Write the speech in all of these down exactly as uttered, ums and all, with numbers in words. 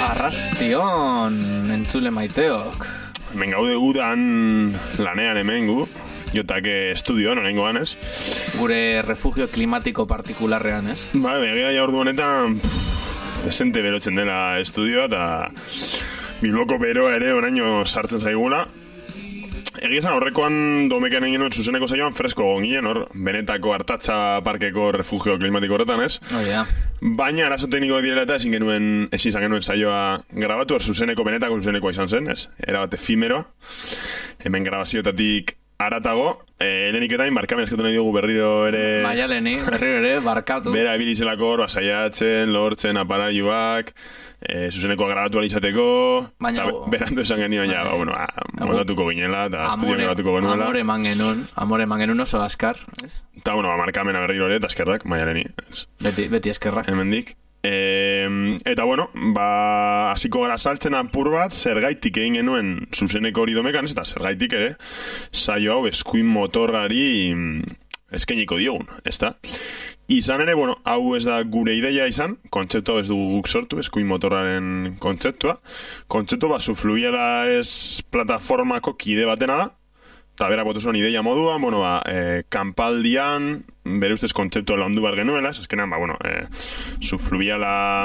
Arrastion, entzule maiteok. Hemen gaude udan lanean hemen gu, jotake estudioan, orengo ganez. Gure refugio klimatiko partikularrean, ez? Ba, begia ja ordu honetan, pff, desente berotzen dela estudioa, eta Bilboko beroa ere oraino sartzen zaigula. Egia esan horrekoan domekean egin nuen zuzeneko zaioan fresko ginen, hor, Benetako Artatza Parkeko refugio klimatiko horretan, ez? Oh, yeah. Baina arazo tekniko direla eta ezin genuen, ezin izan genuen saioa grabatu, hor zuzeneko Benetako zuzenekoa izan zen, ez? Era bat efimero, hemen grabazioetatik aratago, eh, lehenik eta barkamen eskatu nahi dugu berriro ere... Baina leheni, berriro ere, barkatu. Bera ebilizelako hor, basaiatzen, lortzen, aparaiuak, eh, zuzenekoa grabatu alizateko... Baina... Berandu esan genioen, ja, ba, bueno, moldatuko ginela, eta estudioan grabatuko genuela. Amore eman genuen, amore eman genuen oso askar, ez? Eta, bueno, ba, markamena berriro ere, eta eskerrak, baina leheni. Beti, beti eskerrak. Hemendik. E, eta bueno, ba, hasiko gara saltzen apur bat, zergaitik egin genuen zuzeneko hori domekan, ez, eta zergaitik ere, saio hau eskuin motorrari eskainiko diogun, ez da? Izan ere, bueno, hau ez da gure ideia izan, kontzeptu hau ez dugu guk sortu, eskuin motorraren kontzeptua. Kontzeptu bat, Zufluviala ez plataformako kide batena da, eta bera botu zuen ideia modua, bueno, ba, e, kanpaldian, bere ustez kontzeptu landu bar genuela, eskenan, ba, bueno, e, Zufluviala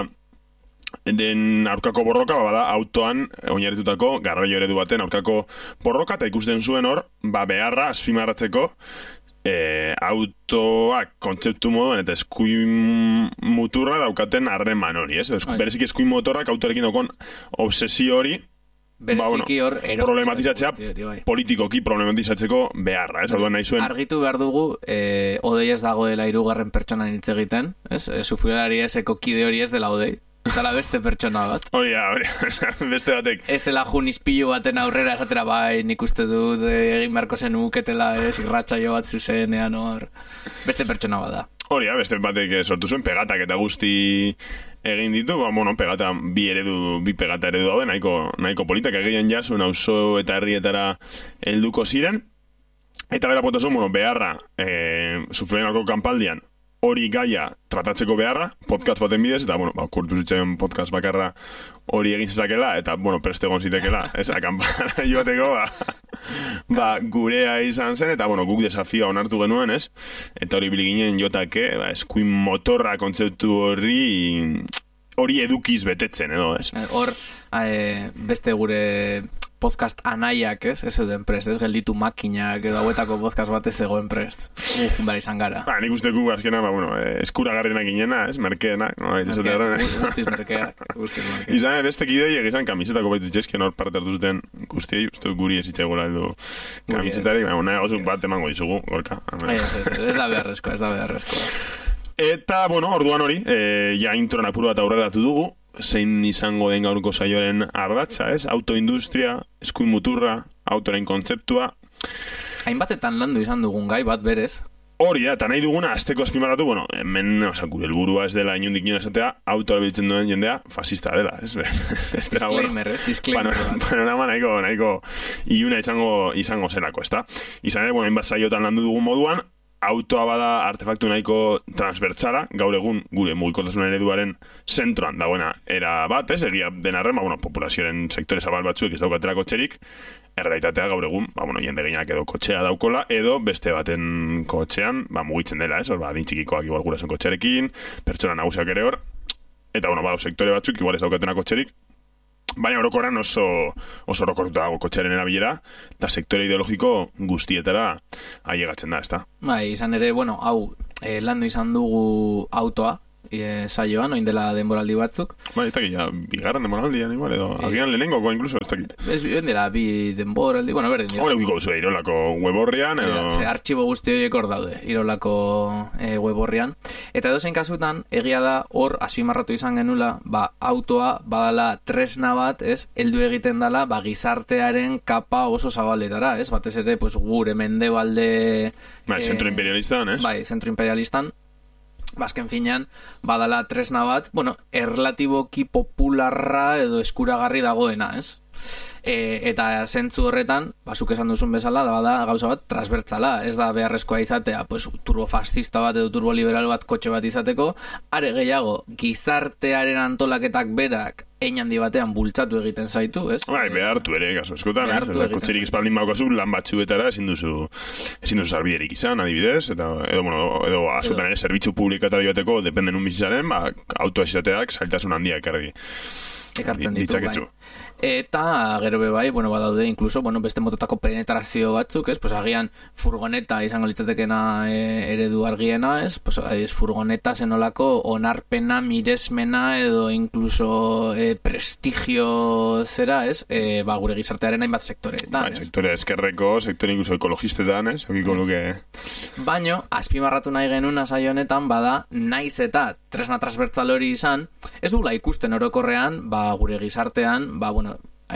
den aurkako borroka, ba, bada, autoan oinarritutako garraio eredu baten aurkako borroka, eta ikusten zuen hor, ba, beharra, azpimarratzeko, e, autoak kontzeptu moduan, eta eskuin muturra daukaten harreman hori, ez? Berezik eskuin motorrak autorekin daukon obsesio hori, ba, bueno, problematizatzea politikoki problematizatzeko beharra, ez? Orduan nahi zuen... Argitu behar dugu, eh, Odei ez dagoela hirugarren pertsonan hitz egiten, ez? E, Zufluvialari ezeko kide hori ez dela Odei. Eta beste pertsona bat. Hori da, hori beste batek. Ezela junizpilu baten aurrera esatera bai, nik uste dut egin beharko zen uketela, ez, irratsaio bat zuzenean hor. Beste pertsona bat da. Hori da, beste batek sortu zuen pegatak eta guzti egin ditu, ba, bueno, pegata, bi eredu, bi pegata eredu daude, nahiko, nahiko politak egin jasun, auzo eta herrietara helduko ziren. Eta bera potazun, bueno, beharra, e, Zufluvialako kanpaldian, hori gaia tratatzeko beharra, podcast baten bidez, eta, bueno, ba, kurtu zitzen podcast bakarra hori egin zezakela, eta, bueno, preste egon zitekela, ez, akampara joateko, ba, ba, gurea izan zen, eta, bueno, guk desafioa onartu genuen, ez, eta hori biliginen jotake, ba, eskuin motorra kontzeptu horri, hori edukiz betetzen, edo, ez. Hor, e, beste gure podcast anaiak, ez, ez euden prest, ez, gelditu makinak edo hauetako podcast bat ez egoen prest. Uh, bera izan gara. Ba, nik uste gu azkena, ba, bueno, eskuragarrenak inena, ez, merkeenak, no, ez Merke, guztiz merkeak, guztiz merkeak. Izan, beste kidei egizan kamisetako baititxezken hor parte hartu zuten guztiei, uste guri ez itxegula edo kamisetari, ba, nahi gozuk bat emango dizugu, gorka. Ez, ez, ez, ez da beharrezkoa, ez da beharrezkoa. Eta, bueno, orduan hori, e, ja introan apuru bat aurrera datu dugu, zein izango den gaurko saioaren ardatza, ez? Autoindustria, eskuin muturra, autoren kontzeptua. Hainbatetan landu izan dugun gai bat berez. Hori da, eta nahi duguna, azteko azpimarratu, bueno, hemen, oza, gure helburua ez dela inundik nion esatea, autoa biltzen duen jendea, fascista dela, ez? Disclaimer, ez? Disclaimer. Panorama nahiko, nahiko, iuna izango, izango zelako, ez da? Izan ere, bueno, hainbat saiotan landu dugun moduan, autoa bada artefaktu nahiko transbertsala, gaur egun gure mugikortasun ereduaren zentroan dagoena era bat, ez, egia den arren, ba, bueno, populazioaren sektore zabal batzuek ez daukatera kotxerik, errealitatea gaur egun, ba, bueno, jende gehienak edo kotxea daukola, edo beste baten kotxean, ba, mugitzen dela, ez, hor, ba, dintxikikoak igual gurasen kotxearekin, pertsona nagusiak ere hor, eta, bueno, ba, sektore batzuk igual ez daukatena kotxerik, baina orokorran oso oso orokortuta dago kotxearen erabilera, eta sektore ideologiko guztietara ailegatzen da, ezta? Bai, izan ere, bueno, hau, eh, landu izan dugu autoa, e, saioan, oin dela denboraldi batzuk. Bai, ez dakit, ja, bigarren denboraldian, igual, edo, e, agian lehenengoko, incluso, ez dakit. Ez, oin dela, bi denboraldi, bueno, berdin dira. Hore, ukiko duzu, Irolako weborrian, edo... Ze, artxibo guzti horiek hor daude, Irolako e, weborrian. Eta edozein kasutan, egia da, hor, azpimarratu izan genula, ba, autoa, badala tresna bat, ez, heldu egiten dala, ba, gizartearen kapa oso zabaletara, ez, batez ere, pues, gure mendebalde... Bai, e, zentro imperialistan, ez? Bai, zentro imperialistan. Bazken finean, badala tresna bat, bueno, erlatiboki popularra edo eskuragarri dagoena, ez? E, eta zentzu horretan, basuk esan duzun bezala, da bada gauza bat transbertzala, ez da beharrezkoa izatea, pues, turbofascista bat edo turboliberal bat kotxe bat izateko, are gehiago, gizartearen antolaketak berak hein handi batean bultzatu egiten zaitu, ez? Bai, behartu ere, kaso eskotan, eh? Kotxerik espaldin baukazu, lan batzuetara ezin duzu ezin duzu sarbiderik izan, adibidez, eta edo, bueno, edo askotan ere zerbitzu publikatara joateko, dependen un bizitzaren, ba, autoa izateak zailtasun handia ekarri. Ekartzen ditu, bai. Eta gero be bai, bueno, badaude incluso, bueno, beste mototako penetrazio batzuk, ez? Pues agian furgoneta izango litzatekena e, eredu argiena, ez? Pues adiz, furgoneta zenolako onarpena, miresmena edo incluso e, prestigio zera, ez? E, ba, gure gizartearen hainbat sektoreetan, bai, sektore eskerreko, sektore incluso ekologistetan, ez? Okiko luke... Baino, azpimarratu nahi genuen saio honetan, bada, naiz eta tresna transbertzal hori izan, ez dugula ikusten orokorrean, ba, gure gizartean, ba, bueno,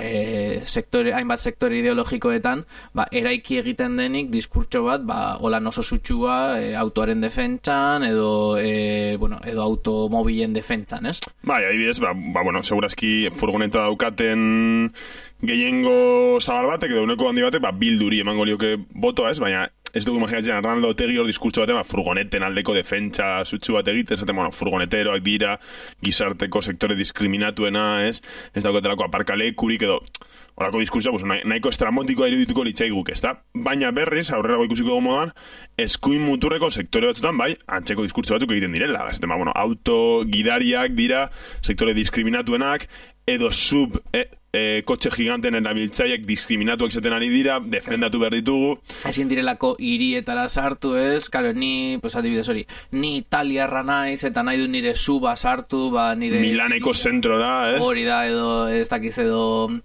e, sektore, hainbat sektore ideologikoetan, ba, eraiki egiten denik diskurtso bat, ba, holan oso sutsua e, autoaren defentsan edo, e, bueno, edo automobilen defentsan, ez? Bai, adibidez, ba, ba, bueno, segurazki furgoneta daukaten gehiengo zabal batek edo uneko handi batek, ba, bilduri emango lioke botoa, ez? Baina ez dugu imaginatzen Arnaldo Otegi hor diskurtso batean, ba, furgoneten aldeko defentsa sutsu bat egiten, zaten, bueno, furgoneteroak dira, gizarteko sektore diskriminatuena, ez? Ez daukotelako aparkalekurik edo, horako diskurtsoa, pues, nahiko estramotikoa irudituko litzaiguk, ez da? Baina berriz, aurrerago ikusiko dugu modan, eskuin muturreko sektore batzutan, bai, antzeko diskurtso batzuk egiten direla. Zaten, ba, bueno, auto gidariak dira, sektore diskriminatuenak, edo sub e, e, kotxe giganten erabiltzaileak diskriminatuak izaten ari dira, defendatu behar ditugu. Ezin direlako hirietara sartu, ez? Karo, ni, pues adibidez hori, ni italiarra naiz eta nahi du nire suba sartu, ba nire... Milaneko zentrora, eh? Hori da, edo ez dakiz edo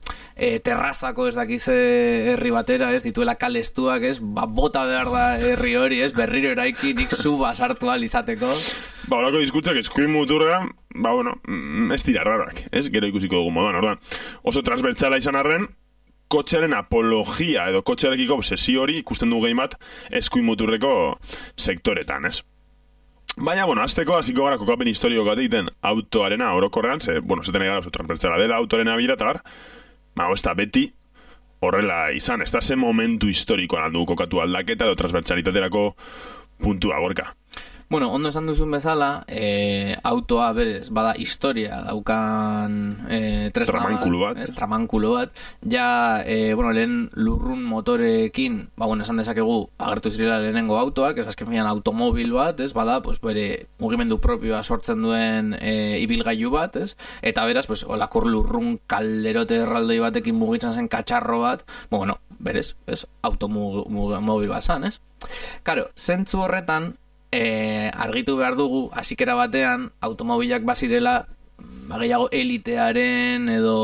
e, terrazako ez dakiz herri batera, ez? Dituela kalestuak, ez? Ba, bota behar da herri hori, ez? Berriro eraiki nik suba sartu alizateko. Ba, horako diskurtzak eskuin muturra, ba, bueno, ez dira rarak, ez? Gero ikusiko dugu moduan, ordan. Oso transbertsala izan arren, kotxearen apologia edo kotxearekiko obsesio hori ikusten dugu gehi bat eskuin muturreko sektoretan, ez? Baina, bueno, azteko, hasiko gara kokapen historiko bat egiten autoarena orokorrean, ze, bueno, zeten egara oso transbertsala dela autoarena bira, eta gar, ba, ez da beti horrela izan, ez da ze momentu historikoan aldu kokatu aldaketa edo transbertsalitaterako puntua gorka. Bueno, ondo esan duzun bezala, e, autoa berez, bada historia daukan e, tresna tramankulu bat, ez, tramankulu bat, ja, e, bueno, lehen lurrun motorekin, ba, bueno, esan dezakegu, agertu zirela lehenengo autoak, ez azken finean automobil bat, ez, bada, pues, bere mugimendu propioa sortzen duen e, ibilgailu bat, ez, eta beraz, pues, olakor lurrun kalderote erraldoi batekin mugitzen zen katxarro bat, bueno, berez, ez, automobil bat zan, ez. Karo, zentzu horretan, E, argitu behar dugu, hasikera batean, automobilak bazirela, gehiago elitearen edo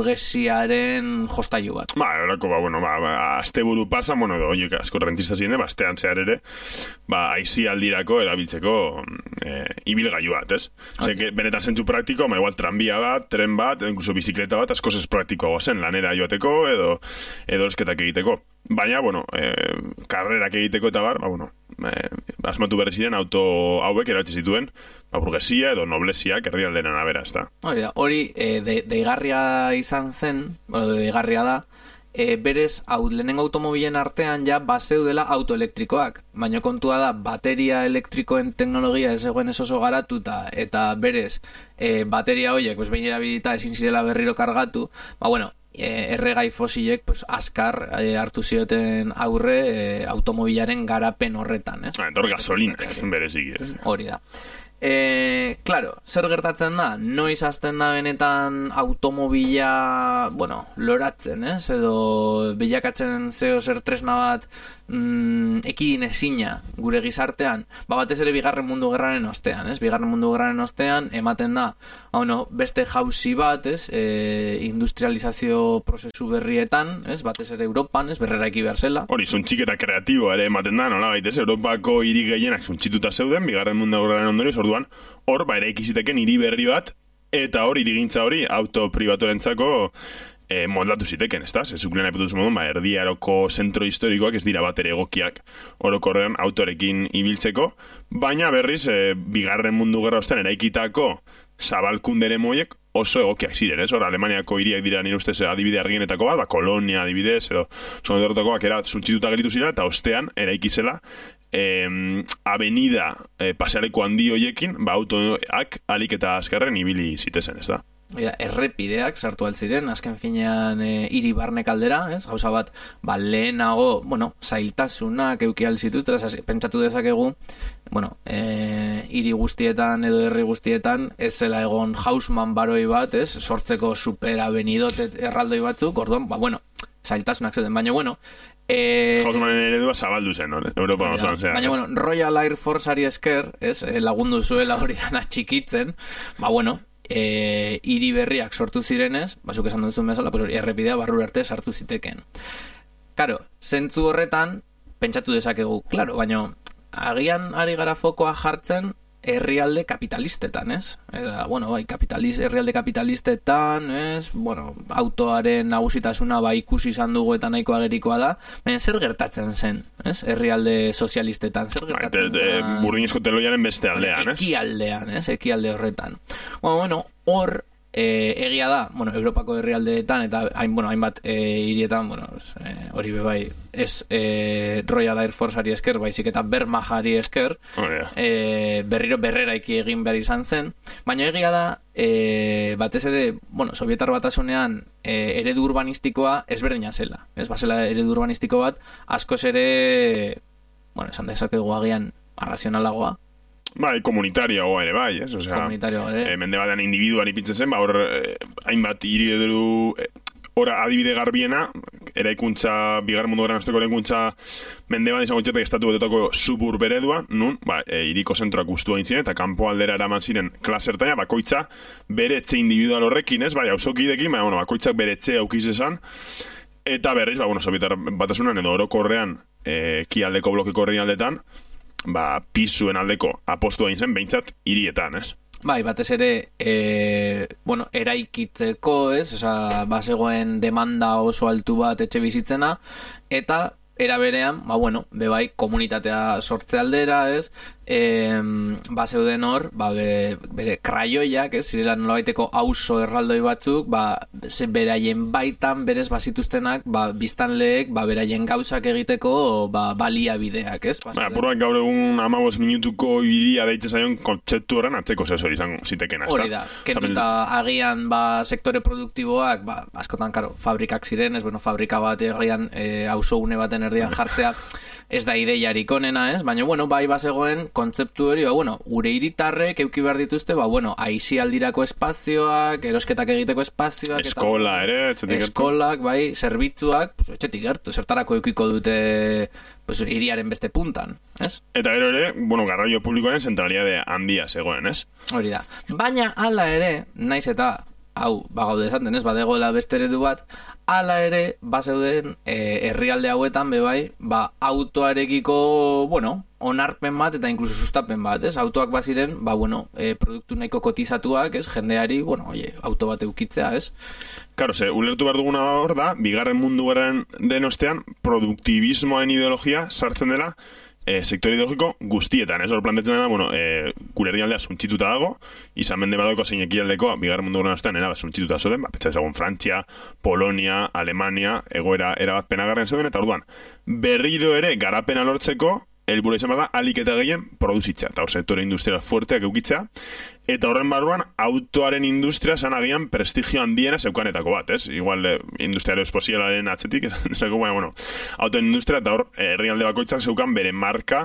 burgesiaren jostailu bat. Ba, horako, ba, bueno, ba, ba azte buru pasa, bueno, edo, oiek asko rentista ziren, ba, astean zehar ere, ba, aizi aldirako erabiltzeko e, ibilgailu bat, ez? Okay. Zer, benetan zentzu praktiko, ma igual tranbia bat, tren bat, edo incluso bizikleta bat, asko ez praktikoa zen, lanera joateko, edo, edo esketak egiteko. Baina, bueno, e, karrerak egiteko eta bar, ba, bueno, e, asmatu berri ziren auto hauek erabiltzen zituen, ba, burgesia edo noblesiak herrialdeen arabera, ez da. Hori da, hori e, de, deigarria izan zen, bueno, deigarria da, e, berez, hau, lehenengo automobilen artean ja bazeudela autoelektrikoak, baina kontua da, bateria elektrikoen teknologia ez egoen ez oso garatuta, eta berez, e, bateria horiek, pues, behin erabilita ezin zirela berriro kargatu, ba, bueno, erregai fosilek pues, askar e, hartu zioten aurre e, automobilaren garapen horretan, ez? Ah, etor gasolinak, berezik, ez? Hori da. E, claro, zer gertatzen da? Noiz hasten da benetan automobila, bueno, loratzen, ez? Edo bilakatzen zeo zer tresna bat mm, ekidin ezina gure gizartean, ba batez ere bigarren mundu gerraren ostean, ez? Bigarren mundu gerraren ostean ematen da, bueno, beste jauzi bat, ez? E, industrializazio prozesu berrietan, ez? Batez ere Europan, ez? Berreraiki behar zela. Hori, zuntxiketa kreatiboa ere ematen da, nola baitez, Europako hiri gehienak zuntxituta zeuden, bigarren mundu gerraren ondorioz, orduan, hor, ba, ere ikiziteken hiri berri bat, eta hor, hirigintza hori, auto pribatorentzako e, moldatu ziteken, ez da? Zezuklen aipatu duzu modun, ba, erdiaroko zentro historikoak ez dira bat ere egokiak orokorrean autorekin ibiltzeko, baina berriz, e, bigarren mundu gerra ostean eraikitako zabalkundere moiek oso egokiak ziren, ez? Hor, Alemaniako hiriak dira nire ustez adibide argienetako bat, ba, Kolonia adibidez, edo sonodorrotakoak era suntzituta gelitu ziren, eta ostean, eraikizela, eh, avenida eh, pasealeko handi hoiekin, ba, autoak alik eta azkarren ibili zitezen, ez da? Ja, errepideak sartu altziren, azken finean e, hiri barnek aldera, ez? Gauza bat, ba, lehenago, bueno, zailtasunak euki alzituztera, pentsatu dezakegu, bueno, e, hiri guztietan edo herri guztietan, ez zela egon Haussmann baroi bat, ez? Sortzeko superabenidot erraldoi batzuk, orduan, ba, bueno, zailtasunak zeuden, baina, bueno, Eh, Haussmannen eredua zabaldu zen, no? Europa ja, osoan, zera. baina, bueno, Royal Air Forceari esker, ez, lagundu zuela hori dana txikitzen, ba, bueno, e, hiri berriak sortu zirenez, basuk esan duzun bezala, pues, errepidea barru arte sartu ziteken. Karo, zentzu horretan, pentsatu dezakegu, claro, baina agian ari gara fokoa jartzen herrialde kapitalistetan, ez? Era, bueno, bai, kapitaliz, herrialde kapitalistetan, ez? Bueno, autoaren nagusitasuna bai ikusi izan dugu eta nahiko agerikoa da, baina zer gertatzen zen, ez? Herrialde sozialistetan, zer gertatzen zen? Burdinezko teloiaren beste aldean, ez? Ekialdean, ez? Ekialde horretan. Bueno, bueno, hor E, egia da, bueno, Europako herrialdeetan eta hain, bueno, hainbat e, hirietan, bueno, hori e, bebai ez e, Royal Air Forceari esker, baizik eta Wehrmachtari esker, oh, yeah. e, berriro berreraiki egin behar izan zen, baina egia da, e, batez ere, bueno, Sovietar Batasunean e, eredu urbanistikoa ezberdina zela, ez bazela eredu urbanistiko bat, askoz ere, bueno, esan dezakegu agian arrazionalagoa, bai, komunitariagoa ere bai, ez? Osea, komunitariagoa ere. E, mende batean individuan ipintzen zen, ba, hor, eh, hainbat hiri edo, eh, ora adibide garbiena, eraikuntza, bigarren mundu gerran azteko eraikuntza mende bat izango txetek estatu betetako suburb eredua, nun, ba, e, iriko zentroak ustu hain ziren, eta kanpo aldera eraman ziren klasertaina, bakoitza bere etxe individual horrekin, ez? Bai, auzokidekin, baina, bueno, bakoitzak bere etxe aukiz esan, eta berriz, ba, bueno, Sovietar Batasunan edo orokorrean, e, kialdeko blokeko herrialdetan, ba, pisuen aldeko apostu egin zen, behintzat hirietan, ez? Bai, batez ere, e, bueno, eraikitzeko, ez? Osa, bazegoen demanda oso altu bat etxe bizitzena, eta era berean, ba, bueno, bebai, komunitatea sortze aldera, ez? E, ba, zeuden hor, ba, be, bere kraioiak, ez? Zirela nolabaiteko auzo erraldoi batzuk, ba, ze beraien baitan, berez, bazituztenak, ba, biztanleek, ba, beraien gauzak egiteko, ba, baliabideak, ez? Ba, purbak gaur egun amabos minutuko idia deitzen zaion kontzeptu horren atzeko zezor izan ziteken, ez da? Hori da, kenduta agian, ba, sektore produktiboak, ba, askotan, karo, fabrikak ziren, ez, bueno, fabrika bat agian, e, auzo une baten erdian jartzea, ez da ideiarik onena, ez? Baina, bueno, bai bazegoen kontzeptu hori, ba, bueno, gure hiritarrek euki behar dituzte, ba, bueno, aisialdirako espazioak, erosketak egiteko espazioak, eskola, eta, ere, etxetik gertu. Eskolak, bai, zerbitzuak, pues, etxetik gertu, zertarako eukiko dute, pues, hiriaren beste puntan, ez? Eta gero ere, bueno, garraio publikoaren zentralidade handia zegoen, ez? Hori da. Baina, hala ere, naiz eta hau, bagaude esaten, ez, badegoela beste eredu bat, hala ere, bazeuden, e, herrialde hauetan, bebai, ba, autoarekiko, bueno, onarpen bat, eta inkluso sustapen bat, ez, autoak baziren, ba, bueno, e, produktu nahiko kotizatuak, ez, jendeari, bueno, oie, auto bat eukitzea, ez? Karo, ze, ulertu behar duguna hor da, bigarren mundu gerran den ostean, produktibismoaren ideologia sartzen dela, E, sektore ideologiko guztietan, ez hor plantetzen dena, bueno, e, gure herrialdea suntzituta dago, izan mende badoko zein ekialdeko, bigarren mundu gerran ostean, era suntzituta zoden, ba, petsa ezagun Frantzia, Polonia, Alemania, egoera erabat penagarren zeuden, eta orduan, berriro ere garapena lortzeko, helburua izan bada, alik eta gehien produzitza, eta hor sektore industrial fuerteak eukitzea, eta horren barruan, autoaren industria zan agian prestigio handiena zeukanetako bat, ez? Igual, eh, industriario esposialaren atzetik, esako, baina, bueno, autoen industria, eta hor, herrialde bakoitzak zeukan bere marka,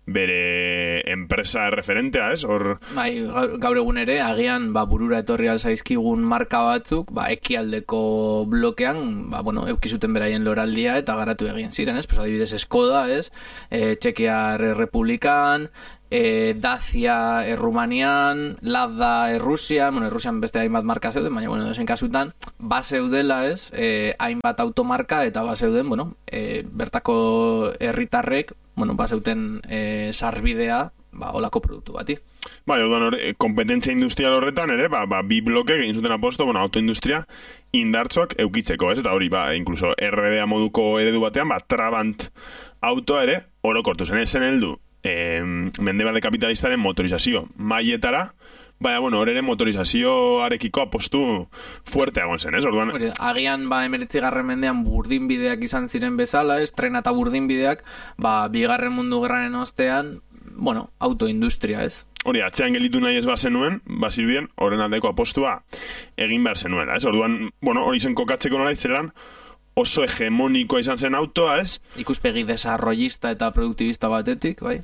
bere enpresa referentea, ez? Hor... Bai, gaur egun ere, agian, ba, burura etorri alzaizkigun marka batzuk, ba, ekialdeko blokean, ba, bueno, eukizuten beraien loraldia, eta garatu egin ziren, ez? Pues, adibidez, Skoda, ez? E, Txekiar Republikan, E, Dacia Errumanian, Lada Errusia, bueno, Errusian beste hainbat marka zeuden, baina, bueno, dozen kasutan, ba zeudela, ez, e, hainbat automarka, eta ba zeuden, bueno, e, bertako herritarrek, bueno, ba zeuten e, sarbidea, ba, olako produktu bati. Bai, orduan, hor, kompetentzia industrial horretan, ere, ba, ba bi bloke egin zuten aposto, bueno, autoindustria indartzoak eukitzeko, ez, eta hori, ba, incluso R D A moduko eredu batean, ba, Trabant autoa ere, orokortu zen, esen heldu, E, mendebalde kapitalistaren motorizazio maietara, Baina, bueno, horren motorizazioarekiko apostu fuerteagoen zen, ez? Orduan... Hori, agian, ba, emeretzi garren mendean burdinbideak izan ziren bezala, ez? Trena eta burdinbideak, ba, bigarren mundu gerraren ostean, bueno, autoindustria, ez? Hori, atzean gelitu nahi ez bazenuen, bazirudien, horren aldeko apostua egin behar zenuela, ez? Orduan, bueno, hori zen kokatzeko nola itzelan, oso hegemonikoa izan zen autoa, ez? Ikuspegi desarrollista eta produktibista batetik, bai?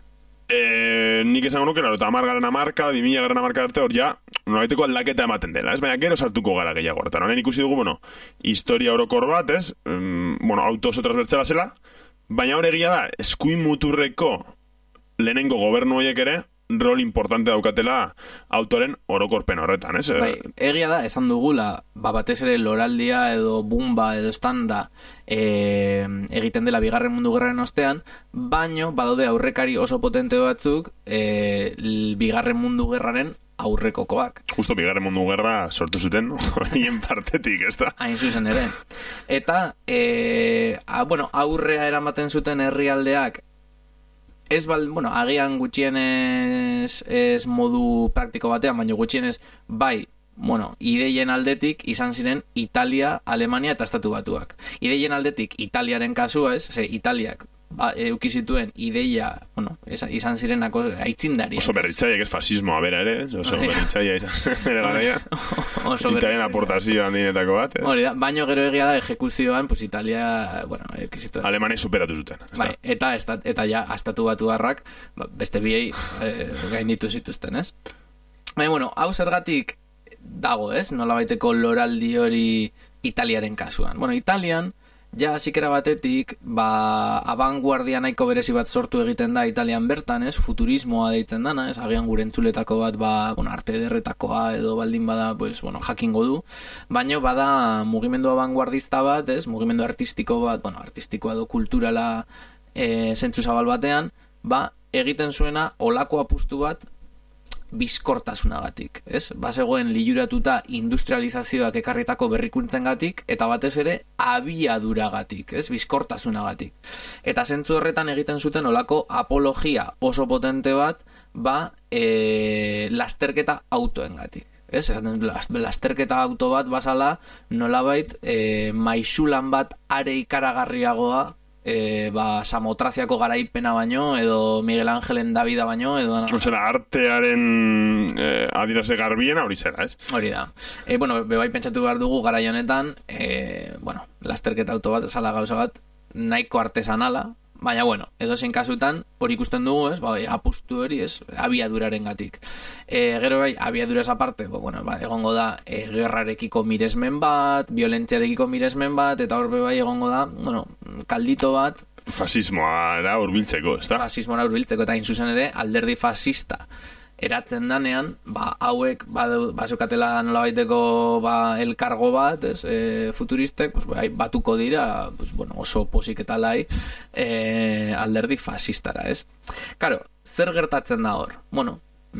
E, nik esango nuke, laro, eta amar garen amarka, bimila garen amarka arte hor ja, nolaiteko aldaketa ematen dela, ez? Baina gero sartuko gara gehiago horretan. Honen ikusi dugu, bueno, historia orokor bat, ez? Um, bueno, auto oso transbertzela zela, baina hor egia da, eskuin muturreko lehenengo gobernu horiek ere, rol importante daukatela autoren orokorpen horretan, ez? Bai, egia da, esan dugula, ba, batez ere loraldia edo bumba edo standa e, egiten dela bigarren mundu gerraren ostean, baino badaude aurrekari oso potente batzuk e, bigarren mundu gerraren aurrekokoak. Justo bigarren mundu gerra sortu zuten, horien partetik, ez da? Hain zuzen ere. Eta, e, a, bueno, aurrea eramaten zuten herrialdeak ez bal, bueno, agian gutxienez ez modu praktiko batean, baina gutxienez bai, bueno, ideien aldetik izan ziren Italia, Alemania eta Estatu Batuak. Ideien aldetik Italiaren kasua, ez? Ze, Italiak ba, euki zituen ideia, bueno, izan zirenako aitzindari. Oso berritzaiek ez fasismoa bera ere, oso berritzaia izan ere garaia. Italian aportazio handinetako bat. Hori da, baino gero egia da ejekuzioan, pues Italia, bueno, euki zituen. Alemania superatu zuten. Bai, eta, eta, eta ja, Estatu Batuarrak beste biei eh, gainditu zituzten, ez? Baina, bueno, hau zergatik dago, ez? Nola baiteko loraldi hori Italiaren kasuan. Bueno, Italian, ja, zikera batetik, ba, abanguardia nahiko berezi bat sortu egiten da Italian bertan, ez? Futurismoa deitzen dana, ez? Agian gure entzuletako bat, ba, bueno, arte ederretakoa edo baldin bada, pues, bueno, jakingo du. Baina bada mugimendu abanguardista bat, ez? Mugimendu artistiko bat, bueno, artistikoa edo kulturala e, zentzu zabal batean, ba, egiten zuena olako apustu bat bizkortasunagatik, ez? Bazegoen liluratuta industrializazioak ekarritako berrikuntzengatik eta batez ere abiaduragatik, ez? Bizkortasunagatik. Eta zentzu horretan egiten zuten olako apologia oso potente bat, ba, e, lasterketa autoengatik. Ez? Esaten, lasterketa auto bat basala nolabait e, maisulan bat are ikaragarriagoa E, ba, Samotraziako garaipena baino edo Miguel Angelen Davida baino edo... Osea, artearen eh, adirase garbiena hori zera, ez? Hori da. E, bueno, bebai pentsatu behar dugu garai honetan, e, bueno, lasterketa auto bat, sala gauza bat, nahiko artesanala, baina, bueno, edozein kasutan, hori ikusten dugu, ez, ba, apustu hori, ez, abiaduraren gatik. E, gero bai, abiaduraz aparte, ba, bueno, ba, egongo da, e, gerrarekiko miresmen bat, violentziarekiko miresmen bat, eta hor bai egongo da, bueno, kaldito bat... Fasismoa hurbiltzeko, ez da? Fasismoa hurbiltzeko, eta inzuzen ere, alderdi fascista eratzen danean, ba, hauek bazukatela nolabaiteko ba, elkargo bat, ez, e, futuristek, pues, bai, batuko dira, pues, bueno, oso posik eta lai e, alderdi fascistara, ez? Karo, zer gertatzen da hor? Bueno,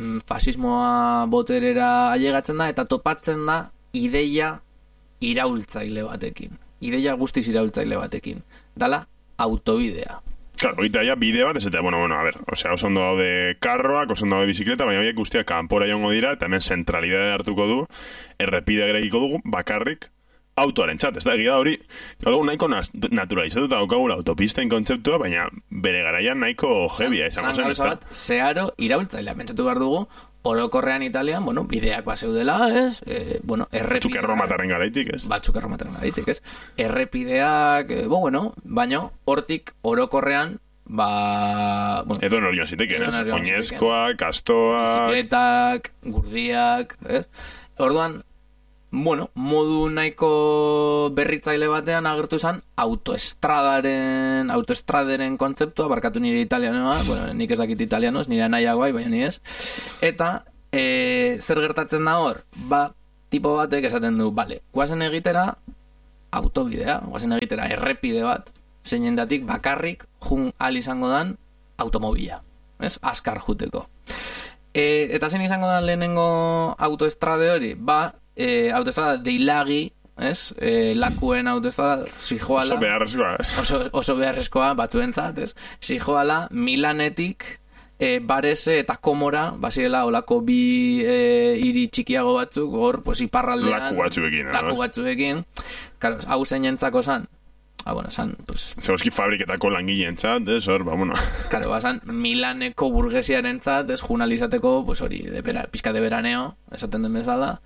fasismoa boterera ailegatzen da eta topatzen da ideia iraultzaile batekin. Ideia guztiz iraultzaile batekin. Dala, autobidea. Claro, oita ya bide bat, ez eta, bueno, bueno, a ver, osea, oso ondo daude karroak, oso ondo daude bizikleta, baina horiek guztiak kanpora jongo dira, eta hemen zentralidade hartuko du, errepide gerekiko dugu, bakarrik, autoaren txat, ez da, egia hori, dugu nahiko naturalizatuta daukagula autopisten kontzeptua, baina bere garaian nahiko jebia izango zen, ez da? Zeharo iraultzailea, pentsatu behar dugu, orokorrean Italian, bueno, bideak baseudela, ez? E, bueno, errepideak... Batzuk erromataren garaitik, ez? Batzuk erromataren garaitik, ez? Errepideak, e, bo, bueno, baino, hortik orokorrean, ba... Bueno, edo norion ziteken, ez? Oinezkoak, kastoak... Bizikletak, gurdiak, ez? Orduan, bueno, modu nahiko berritzaile batean agertu zen autoestradaren, autoestraderen kontzeptua, barkatu nire italianoa, bueno, nik ez dakit italianoz, nire nahiago bai, baina ni ez. Eta, e, zer gertatzen da hor? Ba, tipo batek esaten du, bale, guazen egitera autobidea, guazen egitera errepide bat, zeinendatik bakarrik jun al izango dan automobila, ez? Azkar juteko. E, eta zein izango dan lehenengo autoestrade hori? Ba, E, autoestrada deilagi, ez? E, lakuen autoestrada zijoala... Oso beharrezkoa, ez? Oso, oso beharrezkoa, batzuentzat, ez? Zijoala Milanetik e, Barese eta Komora, basirela olako bi e, hiri txikiago batzuk, hor, pues, iparraldean... Laku batzuekin. Laku batzuekin. Claro, hau zeinentzako zan. Ah, bueno, san, pues... Zeuski fabriketako langileentzat, ez, hor, ba, bueno. Claro, basan, Milaneko burgesiarentzat, ez, junalizateko, pues hori, de bera, pizka de veraneo, esaten den bezala,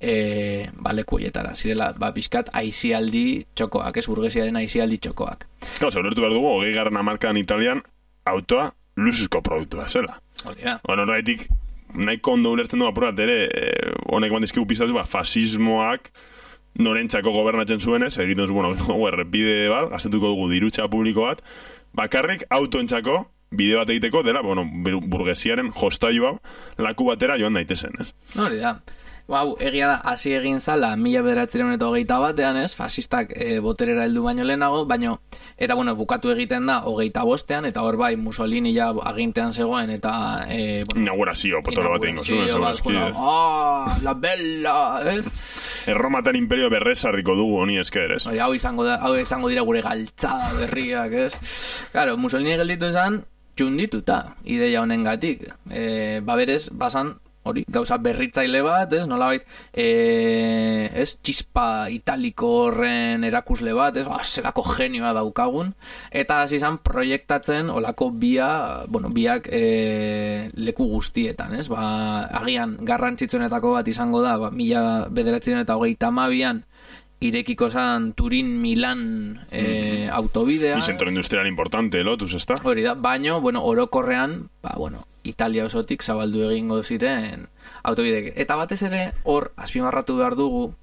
e, ba, leku hoietara. Zirela, ba, pizkat, aizialdi txokoak, ez, burgesiaren aizialdi txokoak. Claro, zaulertu behar dugu, hogei garren hamarkadan Italian, autoa luxuzko produktua zela. Hori da. Bueno, horretik, nahiko ondo ulertzen du apurat ere, honek eh, bandizkigu pizatu, ba, fasismoak, norentzako gobernatzen zuenez, egiten zu, bueno, errepide bat, gaztetuko dugu dirutza publiko bat, bakarrik autoentzako bide bat egiteko dela, bueno, burgesiaren jostaiua laku batera joan daitezen, ez? Hori da. Hau, egia da, hasi egin zala, mila bederatzireun eta hogeita batean, ez, fasistak e, boterera heldu baino lehenago, baino, eta bueno, bukatu egiten da hogeita bostean, eta hor bai, Mussolini ja agintean zegoen, eta... E, bueno, inaugurazio, potolo bat egingo zuen, bat, bueno, ah, la bella, ez? Erromatan imperio berrezarriko dugu honi esker, ez? Hau izango, da, hau izango dira gure galtzada berriak, ez? Claro, Mussolini gelditu izan, txundituta, ideia honen gatik. E, baberez, basan, hori, gauza berritzaile bat, ez, nolabait, e, ez, txispa italiko horren erakusle bat, ez, ba, zelako genioa daukagun, eta hasi izan proiektatzen olako bia, bueno, biak e, leku guztietan, ez, ba, agian garrantzitsuenetako bat izango da, ba, mila bederatzireun eta hogeita hamabian, irekiko zan Turin-Milan e, mm. autobidea. Mi zentro industrial importante, lotuz, ezta? Hori da, baino, bueno, orokorrean, ba, bueno, Italia osotik zabaldu egingo ziren autobidek. Eta batez ere, hor, azpimarratu behar dugu,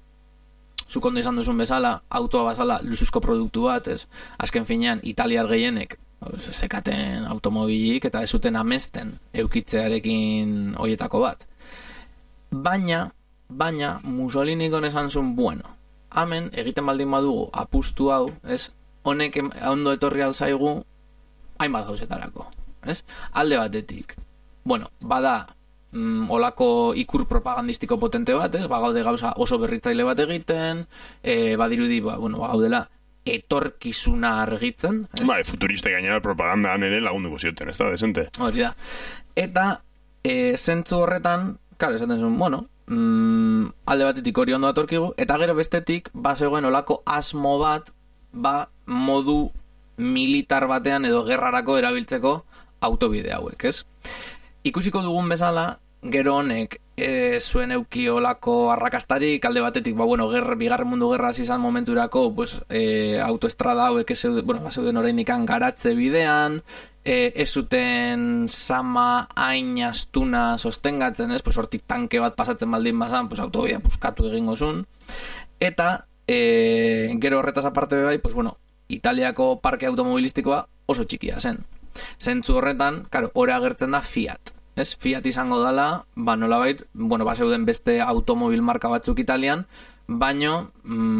zuk ondo izan duzun bezala, autoa bazala luxuzko produktu bat, ez? Azken finean, italiar gehienek, sekaten automobilik, eta ez zuten amesten eukitzearekin hoietako bat. Baina, baina, Mussolini esan zuen, bueno, hemen egiten baldin badugu apustu hau, ez? Honek ondo etorri alzaigu hainbat gauzetarako, ez? Alde batetik, bueno, bada mm, olako ikur propagandistiko potente bat, ez? Bagaude gauza oso berritzaile bat egiten, e, badirudi, ba, bueno, bagaudela etorkizuna argitzen, ez? Ba, futuriste gainera propagandaan ere lagunduko zioten, ez da, desente? Hori da. Eta, e, zentzu horretan, klar, esaten zuen, bueno, mm, alde batetik hori ondo atorkigu, eta gero bestetik, ba, zegoen olako asmo bat, ba, modu militar batean edo gerrarako erabiltzeko autobide hauek, ez? Ikusiko dugun bezala, gero honek e, zuen euki olako arrakastarik, alde batetik, ba, bueno, gerra, bigarren mundu gerra izan momenturako, pues, e, autoestrada hauek ez zeuden, bueno, zeuden oraindikan garatze bidean, e, ez zuten sama hain astuna sostengatzen, ez? Pues, hortik tanke bat pasatzen baldin bazan, pues, autobidea puskatu egingo zuen. Eta, e, gero horretaz aparte bai, pues, bueno, Italiako parke automobilistikoa oso txikia zen. Zentzu horretan, karo, hori agertzen da Fiat. Ez? Fiat izango dela, ba, nolabait, bueno, ba, zeuden beste automobil marka batzuk Italian, baino,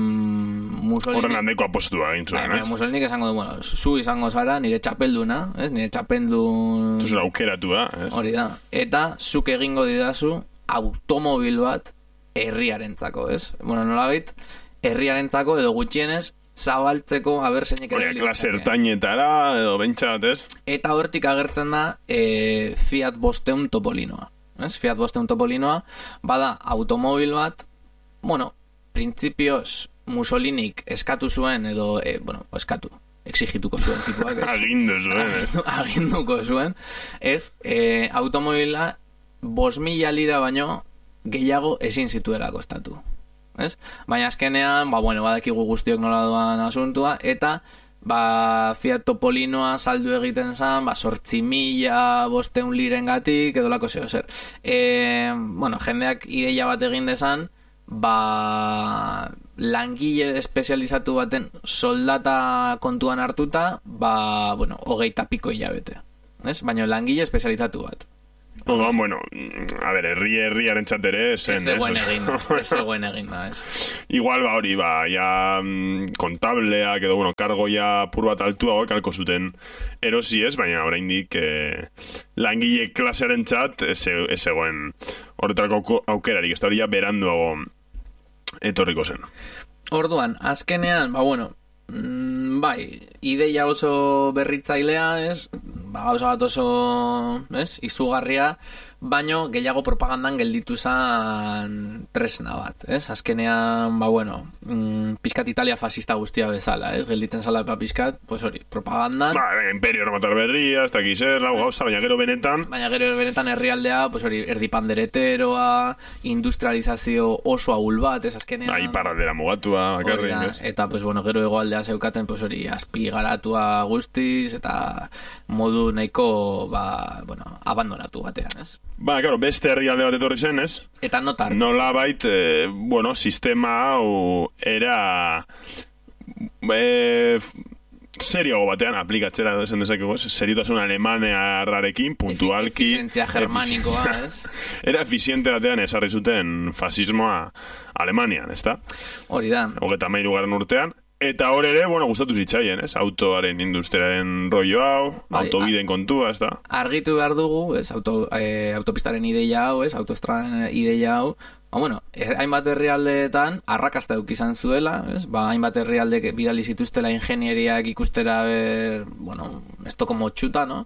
mm, Mussolini... Horren handeko apostua egin zuen, eh? Mussolini izango du, bueno, zu izango zara, nire txapelduna, ez? Nire txapeldun... Zuzera aukeratua, ez? Hori da. Eta, zuk egingo didazu automobil bat herriarentzako, ez? Bueno, nolabait, herriarentzako edo gutxienez, zabaltzeko, haber, zeinek ere... Hori, klase ertainetara, edo bentsat, ez? Eta hortik agertzen da e, Fiat bosteun Topolinoa. Ez? Fiat bosteun Topolinoa, bada automobil bat, bueno, printzipioz Mussolinik eskatu zuen, edo, e, bueno, eskatu, exigituko zuen tipuak. Agindu zuen, Agindu, aginduko zuen, ez? E, automobila bost mila lira baino gehiago ezin zituela kostatu. Ez? Baina azkenean, ba, bueno, badakigu guztiok nola doan asuntua, eta ba, Fiat Topolinoa saldu egiten zan, ba, sortzi mila bosteun liren gatik, edo lako zeo zer. E, bueno, jendeak ideia bat egin dezan, ba, langile espezializatu baten soldata kontuan hartuta, ba, bueno, hogeita piko hilabete. Ez? Baina langile espezializatu bat. Odoan, bueno, a ver, herri herriaren txatere zen, ez zegoen egin da, ez zegoen egin da, ez. Igual, ba, hori, ba, ya kontableak edo, bueno, kargo ya pur bat altua hori kalko zuten erosi ez, baina oraindik eh, langile klasearen txat ez zegoen horretarako aukerarik, ez da hori ya beranduago etorriko zen. Orduan, azkenean, ba, bueno, mm, bai, ideia oso berritzailea ez, ba, gauza bat oso, ez, izugarria, baino gehiago propagandan gelditu zan tresna bat, ez? Azkenean, ba, bueno, mm, pizkat Italia fascista guztia bezala, ez? Gelditzen zala pa pizkat, pues hori, propagandan. Ba, imperio erromatar berria, ez dakiz, ez, lau gauza, baina gero benetan. Baina gero benetan herrialdea, pues hori, erdi pandereteroa, industrializazio oso ahul bat, ez? Azkenean. Ba, iparraldera mugatua, bakarrik, ez? Eta, pues, bueno, gero hegoaldea zeukaten, pues hori, azpi garatua guztiz, eta modu nahiko, ba, bueno, abandonatu batean, ez? Ba, claro, beste herrialde bat etorri zen, ez? Eta notar. Nola bait, eh, bueno, sistema hau era eh, serioago batean aplikatzera zen dezakegu, ez? Seriotasun alemanearrarekin, puntualki. Efizientzia germanikoa, ez? Era efiziente batean esarri zuten fasismoa Alemanian, ez da? Hori da. Hogeta mairu garen urtean. Eta hor ere, bueno, gustatu zitzaien, ez? Autoaren industriaren rollo hau, bai, autobideen kontua, ez da? Argitu behar dugu, ez? Auto, eh, autopistaren ideia hau, ez? Autoestradan ideia hau. Ba, bueno, er, hainbat herrialdeetan arrakasta duk izan zuela, ez? Ba, hainbat herrialde bidali zituztela ingenieriak ikustera ber, bueno, esto como txuta, no?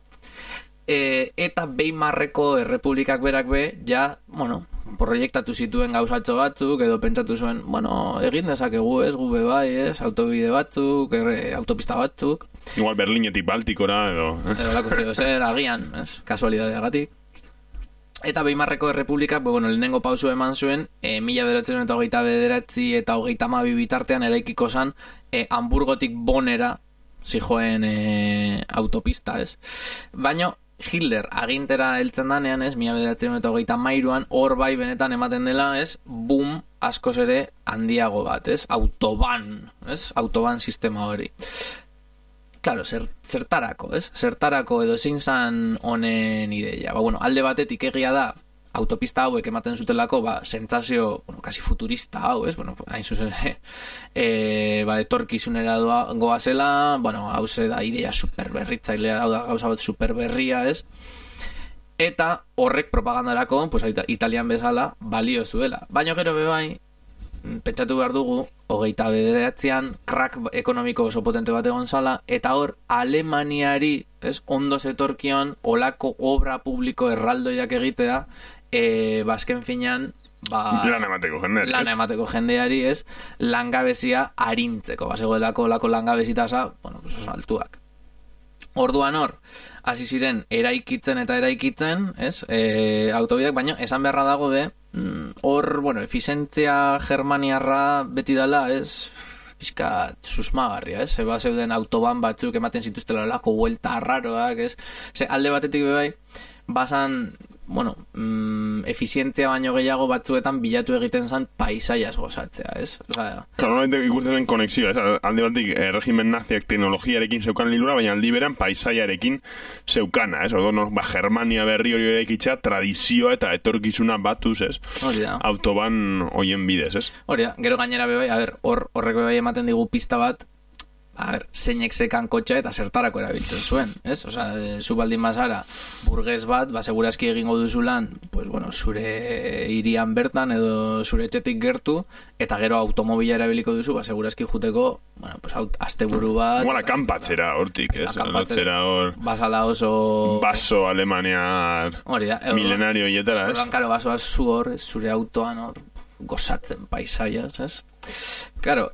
E, eta Weimarreko errepublikak berak be, ja, bueno, proiektatu zituen gauzatxo batzuk, edo pentsatu zuen, bueno, egin dezakegu, ez, gube bai, ez, autobide batzuk, erre, autopista batzuk. Igual Berlinetik Baltikora, edo... Edo lako zio zer, agian, ez, kasualidadeagatik. Eta Weimarreko errepublikak, bueno, lehenengo pausu eman zuen, e, mila bederatzi eta hogeita bederatzi eta hogeita hamabi bitartean eraikiko zan, e, Hamburgotik Bonera, zijoen e, autopista, ez. Baina, Hitler agintera heltzen danean, ez, mila bederatziehun eta hogeita hamairuan, hor bai benetan ematen dela, ez, boom askoz ere handiago bat, ez, autoban, ez, autoban sistema hori. Claro, zer, zertarako, ez, zertarako edo zein zan honen ideia. Ba, bueno, alde batetik egia da, autopista hauek ematen zutelako, ba, sentsazio, bueno, kasi futurista hau, ez? Bueno, hain zuzen, e, ba, etorkizunera doa, goazela, bueno, hau ze da idea superberritzailea, hau da gauza bat superberria, ez? Eta horrek propagandarako, pues, Italian bezala, balio zuela. Baina gero bebai, pentsatu behar dugu, hogeita bederatzean, krak ekonomiko oso potente bat egon zala, eta hor, Alemaniari, ez, ondo zetorkion, olako obra publiko erraldoiak egitea, e, bazken finean, ba, lan emateko jendeari, lan emateko jendeari, ez, langabezia arintzeko, bazegoelako lako langabezitasa, bueno, pues oso altuak. Orduan hor, hasi ziren eraikitzen eta eraikitzen, ez, e, autobideak, baina esan beharra dago be, hor, bueno, efizientzia germaniarra beti dela, ez, pixka susmagarria, ez, eba zeuden autoban batzuk ematen zituztela lako vuelta arraroak, ez, ze alde batetik bebai, basan, bueno, mm, efizientzia baino gehiago batzuetan bilatu egiten zen paisaiaz gozatzea, ez? Osea, claro, no ikusten den konexioa, ez? Alde batik, eh, regimen naziak teknologiarekin zeukan lilura, baina aldi beran paisaiarekin zeukana, ez? Ordo, no, ba, Germania berri hori edaikitza, tradizioa eta etorkizuna batuz, ez? Hori da. Autoban hoien bidez, ez? Hori da, gero gainera bebai, a ber, hor, horrek bebai ematen digu pista bat, a ber, zeinek zekan kotxa eta zertarako erabiltzen zuen, ez? Osa, e, zu baldin bazara burgues bat, ba, segurazki egingo duzu lan, pues, bueno, zure hirian bertan edo zure etxetik gertu, eta gero automobila erabiliko duzu, ba, segurazki juteko, bueno, pues, aut, asteburu bat... Igual akampatzera hortik, ez? Akampatzera hor... Basala oso... Baso alemaniar... Hori da. Milenario hietara, ez? Horban, karo, basoa zu hor, zure autoan hor, gozatzen paisaiaz, ez? Claro,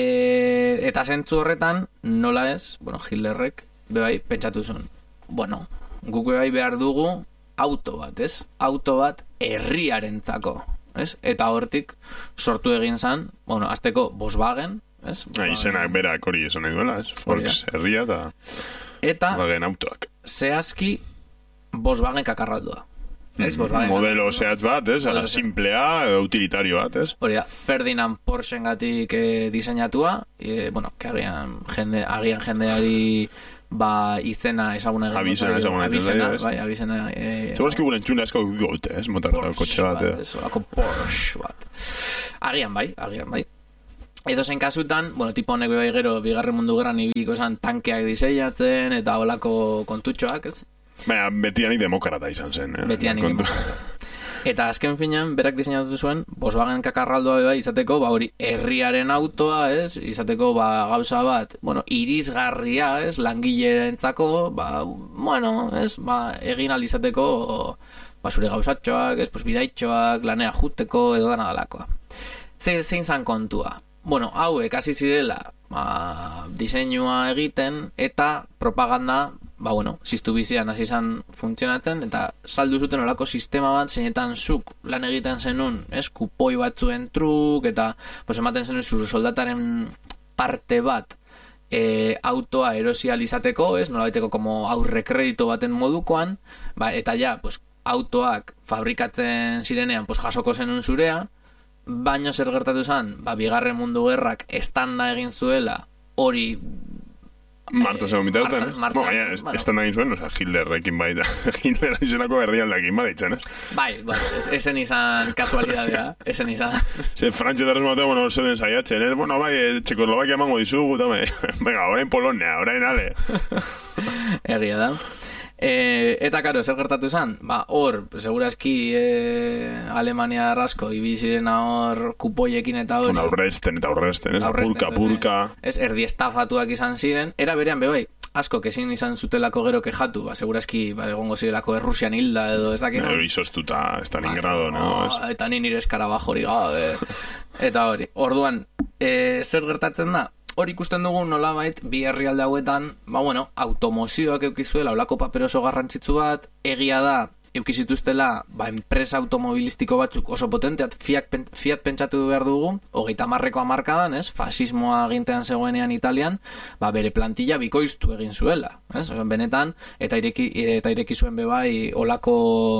E, eta zentzu horretan, nola ez, bueno, Hitlerrek, bebai, pentsatu zuen, bueno, guk bebai behar dugu auto bat, ez? Auto bat herriarentzako, ez? Eta hortik sortu egin zan, bueno, azteko Volkswagen, ez? Ah, izenak berak hori esan nahi duela, ez? Volks herria eta, eta Volkswagen autoak. Zehazki Volkswagen kakarraldua. Ez, modelo zehatz bat, ez? Ala, simplea, edo utilitario bat, ez? Hori da, Ferdinand Porschen gatik eh, diseinatua, e, bueno, que agian, jende, agian jendeari ba, izena ezaguna egin. Abizena ezaguna egin. Abizena, bai, abizena. Eh, Segurazki guren txune asko gote, ez? Motarra kotxe bat, ez? Olako Porsche bat. Agian bai, agian bai. Edo zen kasutan, bueno, tipo honek bai gero, bigarren mundu gerran ibiliko esan tankeak diseinatzen, eta olako kontutxoak, ez? Baina, betianik demokrata izan zen. Eh? Betianik demokrata. Eta azken finean, berak diseinatu zuen, Volkswagen kakarraldoa bai izateko, ba hori, herriaren autoa, ez? Izateko, ba, gauza bat, bueno, irisgarria, ez? Langilerentzako, ba, bueno, ez? Ba, egin ahal izateko, ba, zure gauzatxoak, ez? Pues, bidaitxoak, lanera juteko, edo dana dalakoa. Ze, zein zan kontua? Bueno, hauek hasi zirela, ba, diseinua egiten, eta propaganda, ba, bueno, ziztu bizian hasi izan funtzionatzen, eta saldu zuten olako sistema bat, zeinetan zuk lan egiten zenun, ez, kupoi batzuen truk, eta, pues, ematen zenun zure soldataren parte bat, e, autoa erosializateko, ez, nolabaiteko como aurre kredito baten modukoan, ba, eta ja, pues, autoak fabrikatzen zirenean, pues, jasoko zenun zurea, baino zer gertatu zen, ba, bigarren mundu gerrak estanda egin zuela, hori Marta segun bitauten, eh? Marta, bueno, ja, bueno. Estanda egin zuen, oza, Hitlerrekin baita, Hitler izenako herrialdekin badeitzen, eh? Bai, bueno, esen izan kasualidadea, esen izan. Ze, frantxetarrez matea, bueno, zeuden saiatzen, eh? Bueno, bai, Txekoslovakia emango dizugu, tame, venga, orain Polonia, orain ale. Egia da. E, eta karo, zer gertatu zen? Ba, hor, segurazki e, Alemania arrasko ibizirena hor kupoiekin eta hori. Aurrezten eta aurrezten, ez? Apurka, apurka. Ez, erdi estafatuak izan ziren. Era berean bebai, asko, kezin izan zutelako gero kejatu, ba, segurazki, ba, egongo zirelako Errusian hilda edo ez dakit. Ero izoztuta, Stalingrado, ba, no? no eta ni nire eskarabajori gabe. Eta hori, orduan, e, zer gertatzen da? Hor ikusten dugu nolabait bi herrialde hauetan, ba bueno, automozioak eukizuela olako paper oso garrantzitsu bat, egia da eukizituztela ba, enpresa automobilistiko batzuk oso potenteat Fiat, Fiat pentsatu behar dugu, hogeita hamarreko hamarkadan, ez? Fasismoa agintean zegoenean Italian, ba, bere plantilla bikoiztu egin zuela, ez? Oso, benetan, eta ireki, eta ireki zuen bebai olako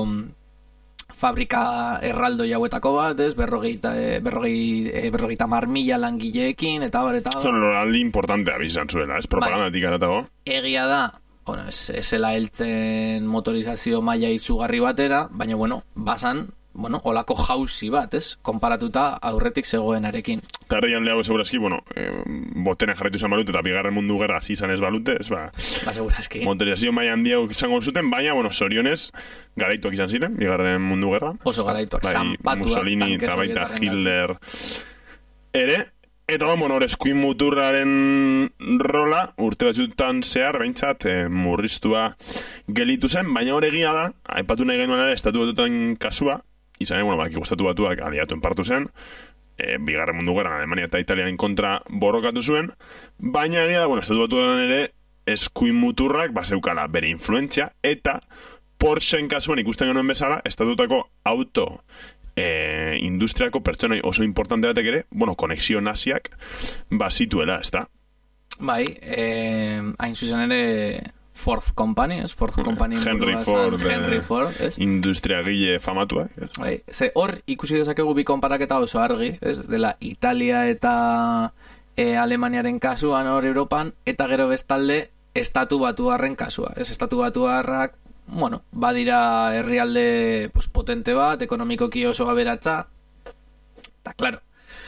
fabrika erraldo jauetako bat, ez, berrogeita, berrogei, berrogeita mar mila langileekin, eta bar, eta bar. Zon loraldi importantea bizan zuela, ez, propagandatik aratago. Egia da, bueno, ez, ezela heltzen motorizazio maila izugarri batera, baina, bueno, basan, bueno, olako jauzi bat, ez, konparatuta aurretik zegoenarekin. Tarrian lehago segurazki, bueno, eh, botena jarraitu izan balute, eta bigarren mundu gerra zizan ez balute, ez, ba, ba segurazki. Motorizazio maila handiago izango zuten, baina, bueno, zorionez, garaituak izan ziren, bigarren mundu gerra. Oso garaituak, bai, zanpatuak. Mussolini eta baita Hitler ere, eta bueno, hor eskuin muturraren rola, urte batzutan zehar, behintzat, eh, murriztua gelitu zen, baina hor egia da, aipatu nahi genuen ere, estatu batutan kasua, izan, bueno, baki gustatu batuak aliatu enpartu zen, e, bigarren mundu gerran Alemania eta Italianen kontra borrokatu zuen, baina egia da, bueno, estatu batutan ere, eskuin muturrak, baseukala bere influentzia, eta Porscheen kasuan ikusten genuen bezala, estatutako auto e, industriako pertsonai oso importante batek ere, bueno, konexio naziak bazituela, ez da? Bai, eh, hain zuzen ere Ford Company, ez? Ford Company Henry Ford, Henry Ford, ez? Industriagile famatua, ez? Bai, ze hor ikusi dezakegu bi konparaketa oso argi, ez? Dela Italia eta e, Alemaniaren kasuan hor Europan, eta gero bestalde estatu batuarren kasua, ez? Estatu batuarrak, bueno, badira herrialde pues, potente bat, ekonomikoki oso aberatsa, eta claro,